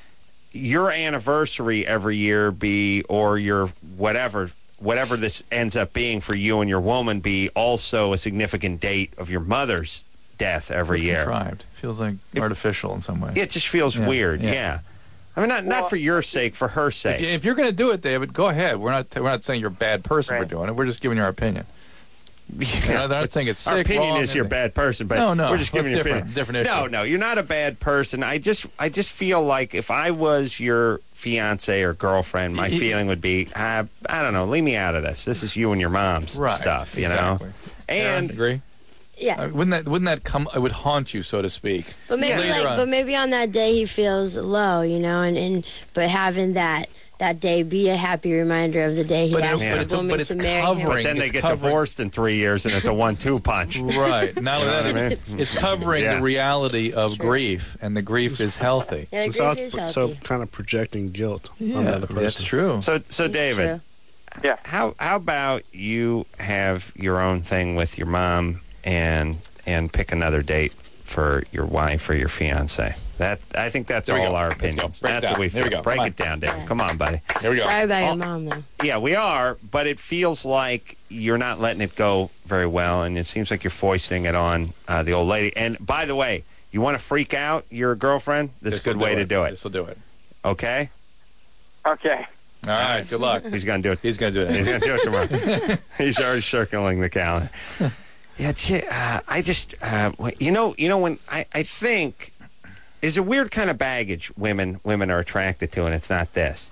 your anniversary every year be, or your whatever. Whatever this ends up being for you and your woman, be also a significant date of your mother's death every
It's
year.
contrived. Feels like artificial in some way.
It just feels
Yeah,
weird.
yeah.
Yeah. I mean, not
Well-
not for your sake, for her sake.
If, you, if you're going to do it, David, go ahead. We're not we're not saying you're a bad person for
Right.
doing it. We're just giving you our opinion. They're not, they're not saying it's sick.
Our opinion
wrong,
is you're a
anything.
bad person, but
No, no,
we're just giving you
that's
an
different-
opinion.
different issue.
No, no, you're not a bad person. I just, I just feel like if I was your fiance or girlfriend, my
Y- y-
feeling would be, uh, I don't know, leave me out of this. This is you and your mom's
Right,
stuff, you
exactly.
know.
Aaron,
And
agree?
Yeah.
Uh, wouldn't that wouldn't that come? It would haunt you, so to speak.
But maybe
Later
like,
on.
but maybe on that day he feels low, you know, and, and but having that that day be a happy reminder of the day he
But
asked
it's-
the
but it's-
woman
but it's
to marry him.
covering-
but then they
it's
get
covering-
divorced in three years, and it's a one-two punch.
Right. Not only
You know
that,
what I mean?
it's, it's covering
Yeah.
the reality of grief, and the grief is healthy.
Yeah, the
So,
grief is
so
healthy.
kind of projecting guilt on the
Yeah,
other person.
that's true.
So, so
It's
David,
true.
Yeah.
how how about you have your own thing with your mom and and pick another date for your wife or your fiance? That I think that's
There we
all
go.
our
Let's go.
opinions.
Break it
That's
down.
what we
There
feel.
we go.
Break
Come
it down, David.
Yeah.
Come on, buddy.
Here we go.
Sorry about
Oh.
your mom, though.
Yeah, we are, but it feels like you're not letting it go very well, and it seems like you're foisting it on uh, the old lady. And by the way, you want to freak out your girlfriend? This is a
This'll
good way
do
to do it.
This will do it.
Okay?
Okay.
All right, good luck.
He's going to do it.
He's going to do
He's
it.
going to do it tomorrow. He's already circling the calendar. Yeah, gee, uh, I just, uh, you know, you know, when I, I think there's a weird kind of baggage women women are attracted to, and it's not this.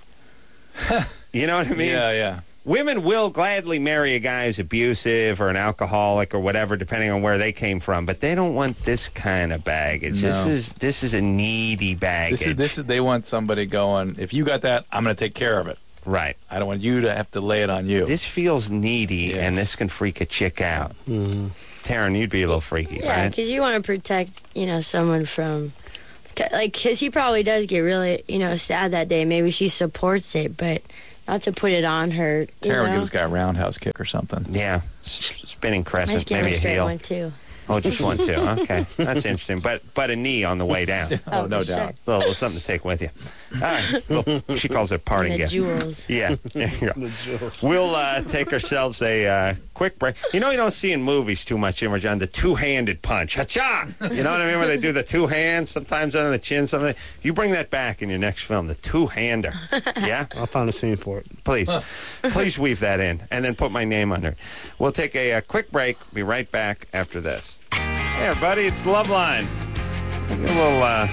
You know what I mean?
Yeah, yeah.
Women will gladly marry a guy who's abusive or an alcoholic or whatever, depending on where they came from. But they don't want this kind of baggage.
No.
This is this is a needy baggage.
This is this is. They want somebody going. If you got that, I'm going to take care of it.
Right.
I don't want you to have to lay it on you.
This feels needy,
Yes.
and this can freak a chick out.
Mm-hmm.
Taryn, you'd be a little freaky,
Yeah,
right?
because you want to protect, you know, someone from, like, because he probably does get really, you know, sad that day. Maybe she supports it, but not to put it on her. You
Tara
know?
gives this guy a roundhouse kick or something.
Yeah, S- spinning
Might
crescent,
give
maybe
her
a
straight
heel.
one too.
Oh, just one too. Okay, that's interesting. But but a knee on the way down.
Oh, no
sure.
doubt.
Little, little something to take with you. All right. Well, she calls it a parting
The
gift.
jewels.
Yeah. There you go. We'll uh, take ourselves a uh, quick break. You know, you don't see in movies too much anymore, John, the two-handed punch. Ha-cha! You know what I mean? Where they do the two hands, sometimes under the chin, something. You bring that back in your next film, the two-hander. Yeah?
I'll find a scene for it.
Please. Please weave that in and then put my name under it. We'll take a, a quick break. Be right back after this. Hey, everybody, it's Loveline. We'll give a little, uh,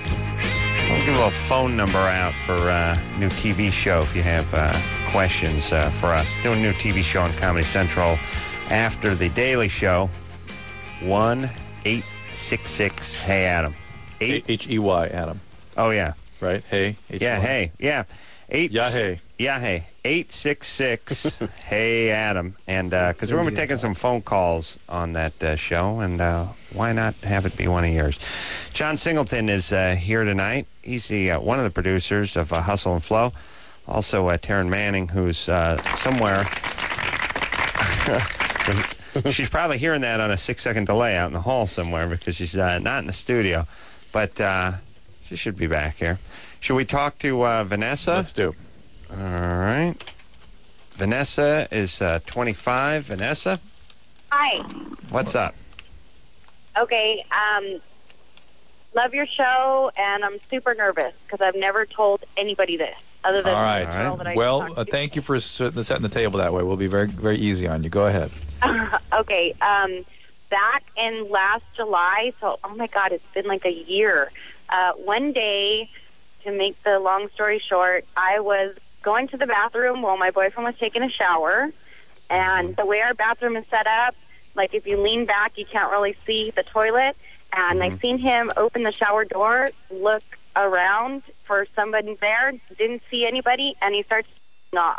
we'll give a little phone number out for uh, new T V show if you have uh, questions uh, for us. Doing a new T V show on Comedy Central after The Daily Show. one eight six six Hey Adam. Eight.
H E Y, Adam.
Oh, yeah.
Right? Hey. H E Y.
Yeah, hey. Yeah. Eight.
Yeah, hey.
Yeah, hey. eight six six Hey Adam. And because we're going to be taking some phone calls on that uh, show, and uh, why not have it be one of yours? John Singleton is uh, here tonight. He's the uh, one of the producers of uh, Hustle and Flow. Also, uh, Taryn Manning, who's uh, somewhere. She's probably hearing that on a six-second delay out in the hall somewhere because she's uh, not in the studio. But uh, she should be back here. Should we talk to uh, Vanessa?
Let's do.
All right. Vanessa is uh, twenty-five. Vanessa,
Hi.
what's up?
Okay. Um, love your show, and I'm super nervous because I've never told anybody this other than
All right.
the girl that I
Well,
talked
uh,
to.
thank you for setting setting the table that way. We'll be very, very easy on you. Go ahead.
Okay. Um, back in last July, so oh my God, it's been like a year. Uh, one day, to make the long story short, I was going to the bathroom while my boyfriend was taking a shower, and the way our bathroom is set up, like if you lean back, you can't really see the toilet. And I seen him open the shower door, look around for somebody there, didn't see anybody, and he starts off.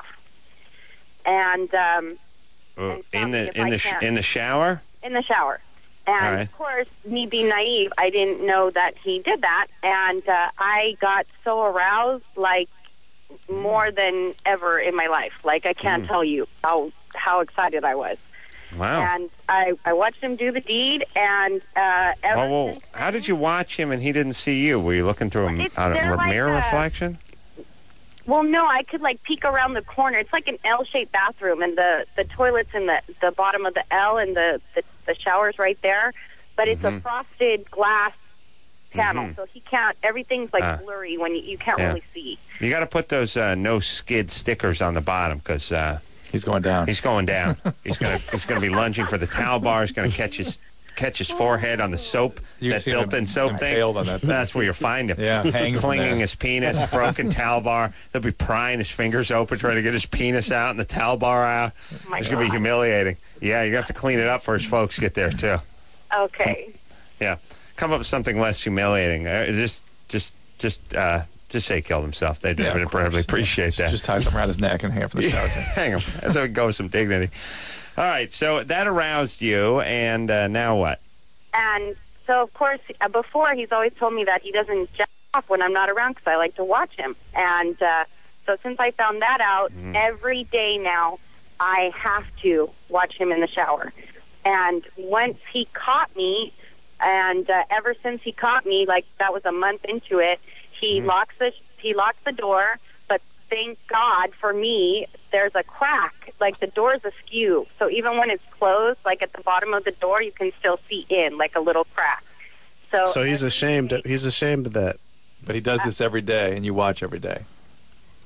And um,
Uh,
And
in
stop me
the
if
in
I
the sh-
can.
in the shower?
in the shower. And,
All right.
of course, me being naive, I didn't know that he did that. And uh, I got so aroused, like, more than ever in my life. Like, I can't
Mm.
tell you how how excited I was.
Wow.
And I, I watched him do the deed, and uh, ever
Well, well,
since
how did you watch him and he didn't see you? Were you looking through a,
It's-
a,
they're
a
like
mirror
a-
reflection?
Well, no, I could, like, peek around the corner. It's like an L-shaped bathroom, and the, the toilet's in the, the bottom of the L, and the, the, the shower's right there. But it's
Mhm.
a frosted glass panel,
Mhm.
so he can't, everything's, like,
Ah.
blurry when you, you can't
Yeah.
really see.
You got to put those uh, no skid stickers on the bottom because uh,
He's going down.
he's going down. he's gonna he's gonna be lunging for the towel bar. He's gonna catch his catch his forehead on the soap,
You
that
see him
built-in soap thing.
impaled on that.
That's where you'll find him.
Yeah, hanging from
clinging
there.
his penis, broken towel bar. They'll be prying his fingers open, trying to get his penis out and the towel bar out.
Oh my
It's gonna be
God.
humiliating. Yeah, you have to clean it up for his folks get there too.
Okay.
Yeah, come up with something less humiliating. Uh, just, just, just, uh, just say he killed himself. They'd
Yeah, of
incredibly
course.
appreciate that.
Just tie something around his neck and hang it from the shower.
Hang him. That's how we go with some dignity. All right, so that aroused you, and uh, now what?
And so, of course, uh, before he's always told me that he doesn't jack off when I'm not around because I like to watch him. And uh, so since I found that out,
Mm-hmm.
every day now I have to watch him in the shower. And once he caught me, and uh, ever since he caught me, like that was a month into it, he
Mm-hmm.
locks the he locks the door. But thank God for me, there's a crack. Like the door's askew, so even when it's closed, like at the bottom of the door, you can still see in, like a little crack. So,
So he's ashamed. Of, he's ashamed of that.
But he does this every day, and you watch every day.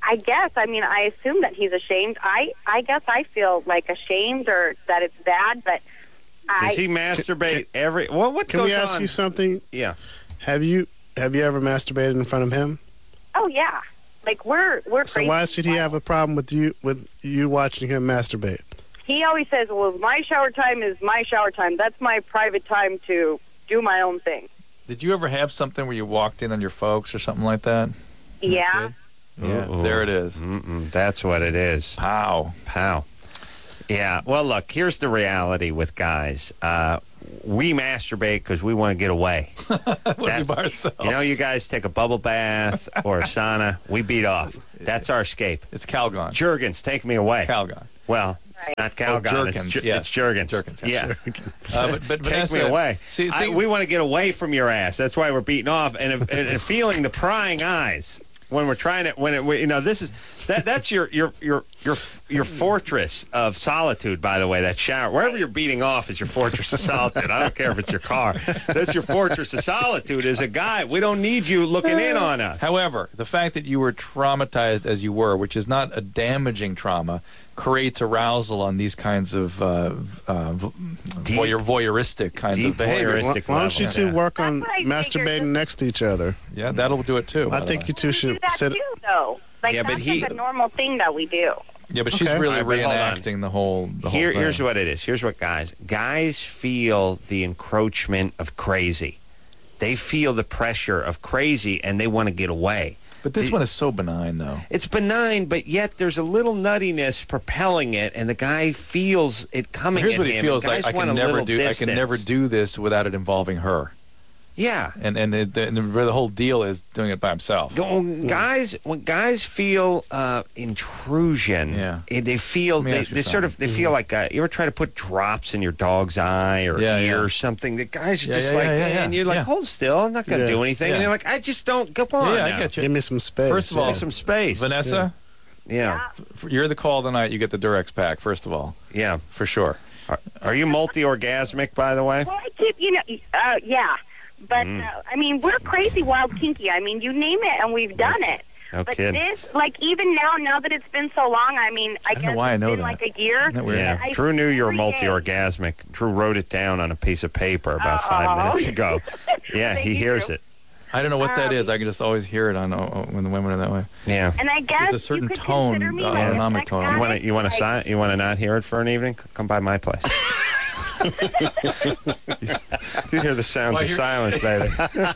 I guess, I mean, I assume that he's ashamed. I, I guess I feel like ashamed or that it's bad, but I...
Does he masturbate every... What, what
Can
goes
we ask
on?
you something?
Yeah.
Have you have you ever masturbated in front of him?
Oh, yeah. Like, we're, we're
So
crazy.
why should he have a problem with you with you watching him masturbate?
He always says, well, my shower time is my shower time. That's my private time to do my own thing.
Did you ever have something where you walked in on your folks or something like that?
Yeah.
Yeah,
Uh-oh.
there it is.
Mm-mm, that's what it is.
Pow.
Pow. Yeah, well, look, here's the reality with guys. Uh, we masturbate because we want to get away.
We'll be by ourselves.
You know, you guys take a bubble bath or a sauna. We beat off. That's our escape.
It's Calgon.
Jergens, take me away.
Calgon.
Well, it's not
Oh,
Calgon.
Jergens,
it's, Jer-
yes.
it's Jergens.
Jergens,
Yeah.
Uh, but, but
Take
Vanessa,
me away.
See,
I,
think-
we want to get away from your ass. That's why we're beating off and, and, and feeling the prying eyes when we're trying to. When it, we, you know, this is that. That's your your your your your fortress of solitude. By the way, that shower, wherever you're beating off, is your fortress of solitude. I don't care if it's your car. That's your fortress of solitude. As a guy, we don't need you looking in on us.
However, the fact that you were traumatized as you were, which is not a damaging trauma, creates arousal on these kinds of uh, uh,
Deep-
voyeur, voyeuristic kinds
deep
of behaviors.
voyeuristic
Why don't you
level,
two
yeah.
work on
That's what I figured.
masturbating next to each other?
Yeah, that'll do it too. by
I
the
think
way.
you two
We do
should
that
sit.
too, though. Like,
Yeah, but
that's
he-
like a normal thing that we do.
Yeah, but she's
Okay.
really
All right, but hold on.
reenacting the whole. The
Here,
whole thing.
here's what it is. Here's what guys guys feel the encroachment of crazy. They feel the pressure of crazy, and they want to get away.
But this
The-
one is so benign, though.
It's benign, but yet there's a little nuttiness propelling it, and the guy feels it coming.
Here's
at
what he
him,
feels
and
like:
guys
I
want
can
a
never
little
do. I can never
distance.
do this without it involving her.
Yeah.
And and, it, and the, the whole deal is doing it by himself.
Go- Guys, when guys feel uh, intrusion,
Yeah.
eh, they feel
Let me
they,
ask you
they sort of they feel like uh, you ever try to put drops in your dog's eye or
Yeah,
ear
yeah.
or something. The guys are
Yeah,
just
yeah,
like,
yeah, yeah,
and you're like,
yeah.
hold still, I'm not going to
Yeah.
do anything.
Yeah.
And you're like, I just don't. Come on,
Yeah, I
now.
get you.
Give me some space.
First of all,
Give me some space.
Vanessa,
Yeah,
f- you're the call tonight. You get the Durex pack. First of all,
yeah.
for sure.
Are, are you multi-orgasmic, by the way?
Well, I keep, you know, uh, yeah. But,
Mm.
uh, I mean, we're crazy, wild, kinky. I mean, you name it, and we've done it.
No
but
kidding.
this, like, even now, now that it's been so long, I mean, I,
don't
guess
know why I
it's
know
been
that.
like a year.
Isn't that weird?
Yeah,
I-
Drew knew you were
every day.
multi-orgasmic. Drew wrote it down on a piece of paper about five
Oh.
minutes ago. Yeah,
Thank
he
you,
hears
Drew.
it.
I don't know what that
Um,
is. I can just always hear it on uh, uh, when the women are that way.
Yeah.
And I guess
There's a certain
you could
tone,
consider me
uh,
like a
autonomic
sex
tone.
You
addict,
want to you want to
like-
si- you want to not hear it for an evening? C- Come by my place. You hear the sounds
Well,
of
here-
silence, baby.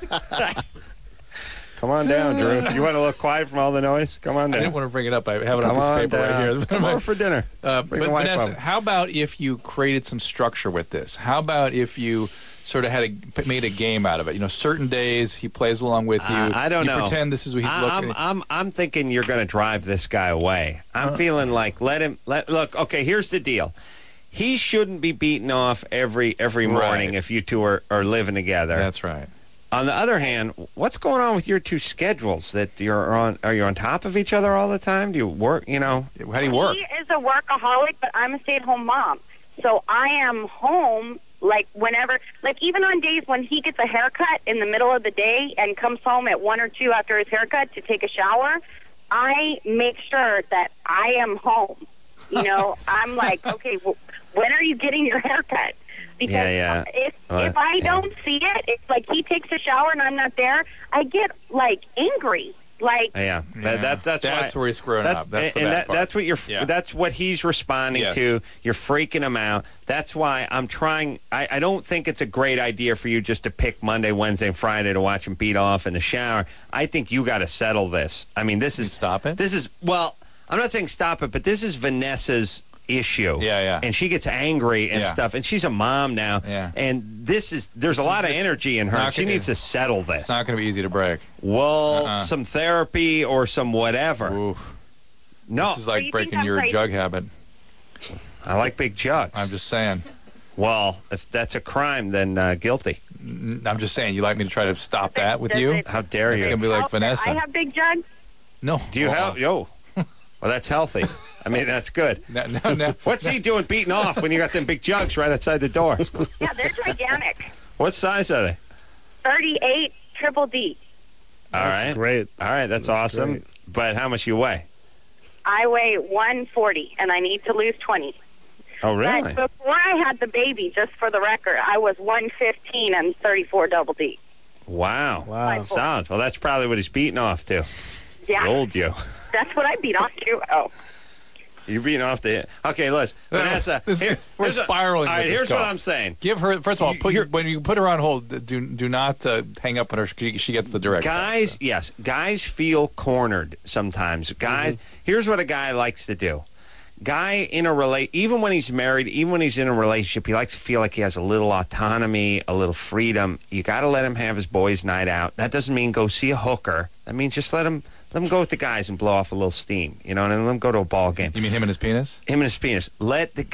Come on down, Drew. You want to look quiet from all the noise? Come on
I didn't
down.
want to bring it up. I have it
Come
on this
on
paper
down.
right here.
Come over for dinner.
Uh,
Bring
but
the wife
Vanessa,
over.
how about if you created some structure with this? How about if you sort of had a made a game out of it? You know, certain days he plays along with you.
Uh, I don't
you
know.
Pretend this is what he's
I,
looking.
I'm, I'm, I'm thinking you're going to drive this guy away. I'm
Uh.
feeling like let him. Let look. Okay, here's the deal. He shouldn't be beaten off every every morning
Right.
if you two are, are living together.
That's right.
On the other hand, what's going on with your two schedules? That you're on? Are you on top of each other all the time? Do you work? You know.
How do you work?
He is a workaholic, but I'm a stay-at-home mom. So I am home, like, whenever, like, even on days when he gets a haircut in the middle of the day and comes home at one or two after his haircut to take a shower, I make sure that I am home. You know, I'm like, okay, well, when are you getting your haircut? Because
Yeah, yeah.
if
Well,
if I
yeah.
don't see it, it's like he takes a shower and I'm not there, I get, like, angry. Like,
Yeah,
Yeah.
That, that's that's
That's
why,
where he's screwing
that's,
up. That's the
and
bad
that,
part.
that's what you're.
Yeah.
That's what he's responding
Yes.
to. You're freaking him out. That's why I'm trying. I, I don't think it's a great idea for you just to pick Monday, Wednesday, and Friday to watch him beat off in the shower. I think you got to settle this. I mean, this is
stop it?
This is well. I'm not saying stop it, but this is Vanessa's issue.
Yeah, yeah.
And she gets angry and
Yeah.
stuff, and she's a mom now.
Yeah.
And this is there's
This
a
is-
lot of
this-
energy in her.
not
She
gonna-
needs to settle this.
It's not going to be easy to break.
Well,
Uh-uh.
some therapy or some whatever.
Oof.
No,
This is
So
like
you think
breaking
I'm
your
crazy?
jug habit.
I like big jugs.
I'm just saying.
well, if that's a crime, then uh, guilty.
N- I'm just saying. You like me to try to stop that with
Does
you?
it-
How dare
It's
you?
going to be like
Oh,
Vanessa.
I have big jugs.
No.
Do you have? Yo, well, that's healthy. I mean, that's good.
No, no, no.
What's he doing beating off when you got them big jugs right outside the door?
Yeah, they're gigantic.
What size are they?
thirty-eight triple D.
All
That's
right,
great.
all right, that's,
That's
awesome.
great.
But how much you weigh?
I weigh one forty, and I need to lose twenty.
Oh, really?
But before I had the baby, just for the record, I was one fifteen and thirty-four double D.
Wow.
Wow.
Sounds. Well, that's probably what he's beating off to.
Yeah.
Old you.
That's what I beat off to. Oh.
You're beating off the... Okay, listen. Vanessa,
This-
here-
we're
here's a-
spiraling
All right,
with this
here's
call.
what I'm saying.
Give her, first of all,
You-
put,
you're-
when you put her on hold, do do not uh, hang up on her. She, she gets the direct.
Guys, yes, guys feel cornered sometimes. Guys, here's what a guy likes to do. Guy in a rela- even when he's married, even when he's in a relationship, he likes to feel like he has a little autonomy, a little freedom. You got to let him have his boys' night out. That doesn't mean go see a hooker. That means just let him let him go with the guys and blow off a little steam, you know, and then let him go to a ball game.
You mean him and his penis?
Him and his penis. Let the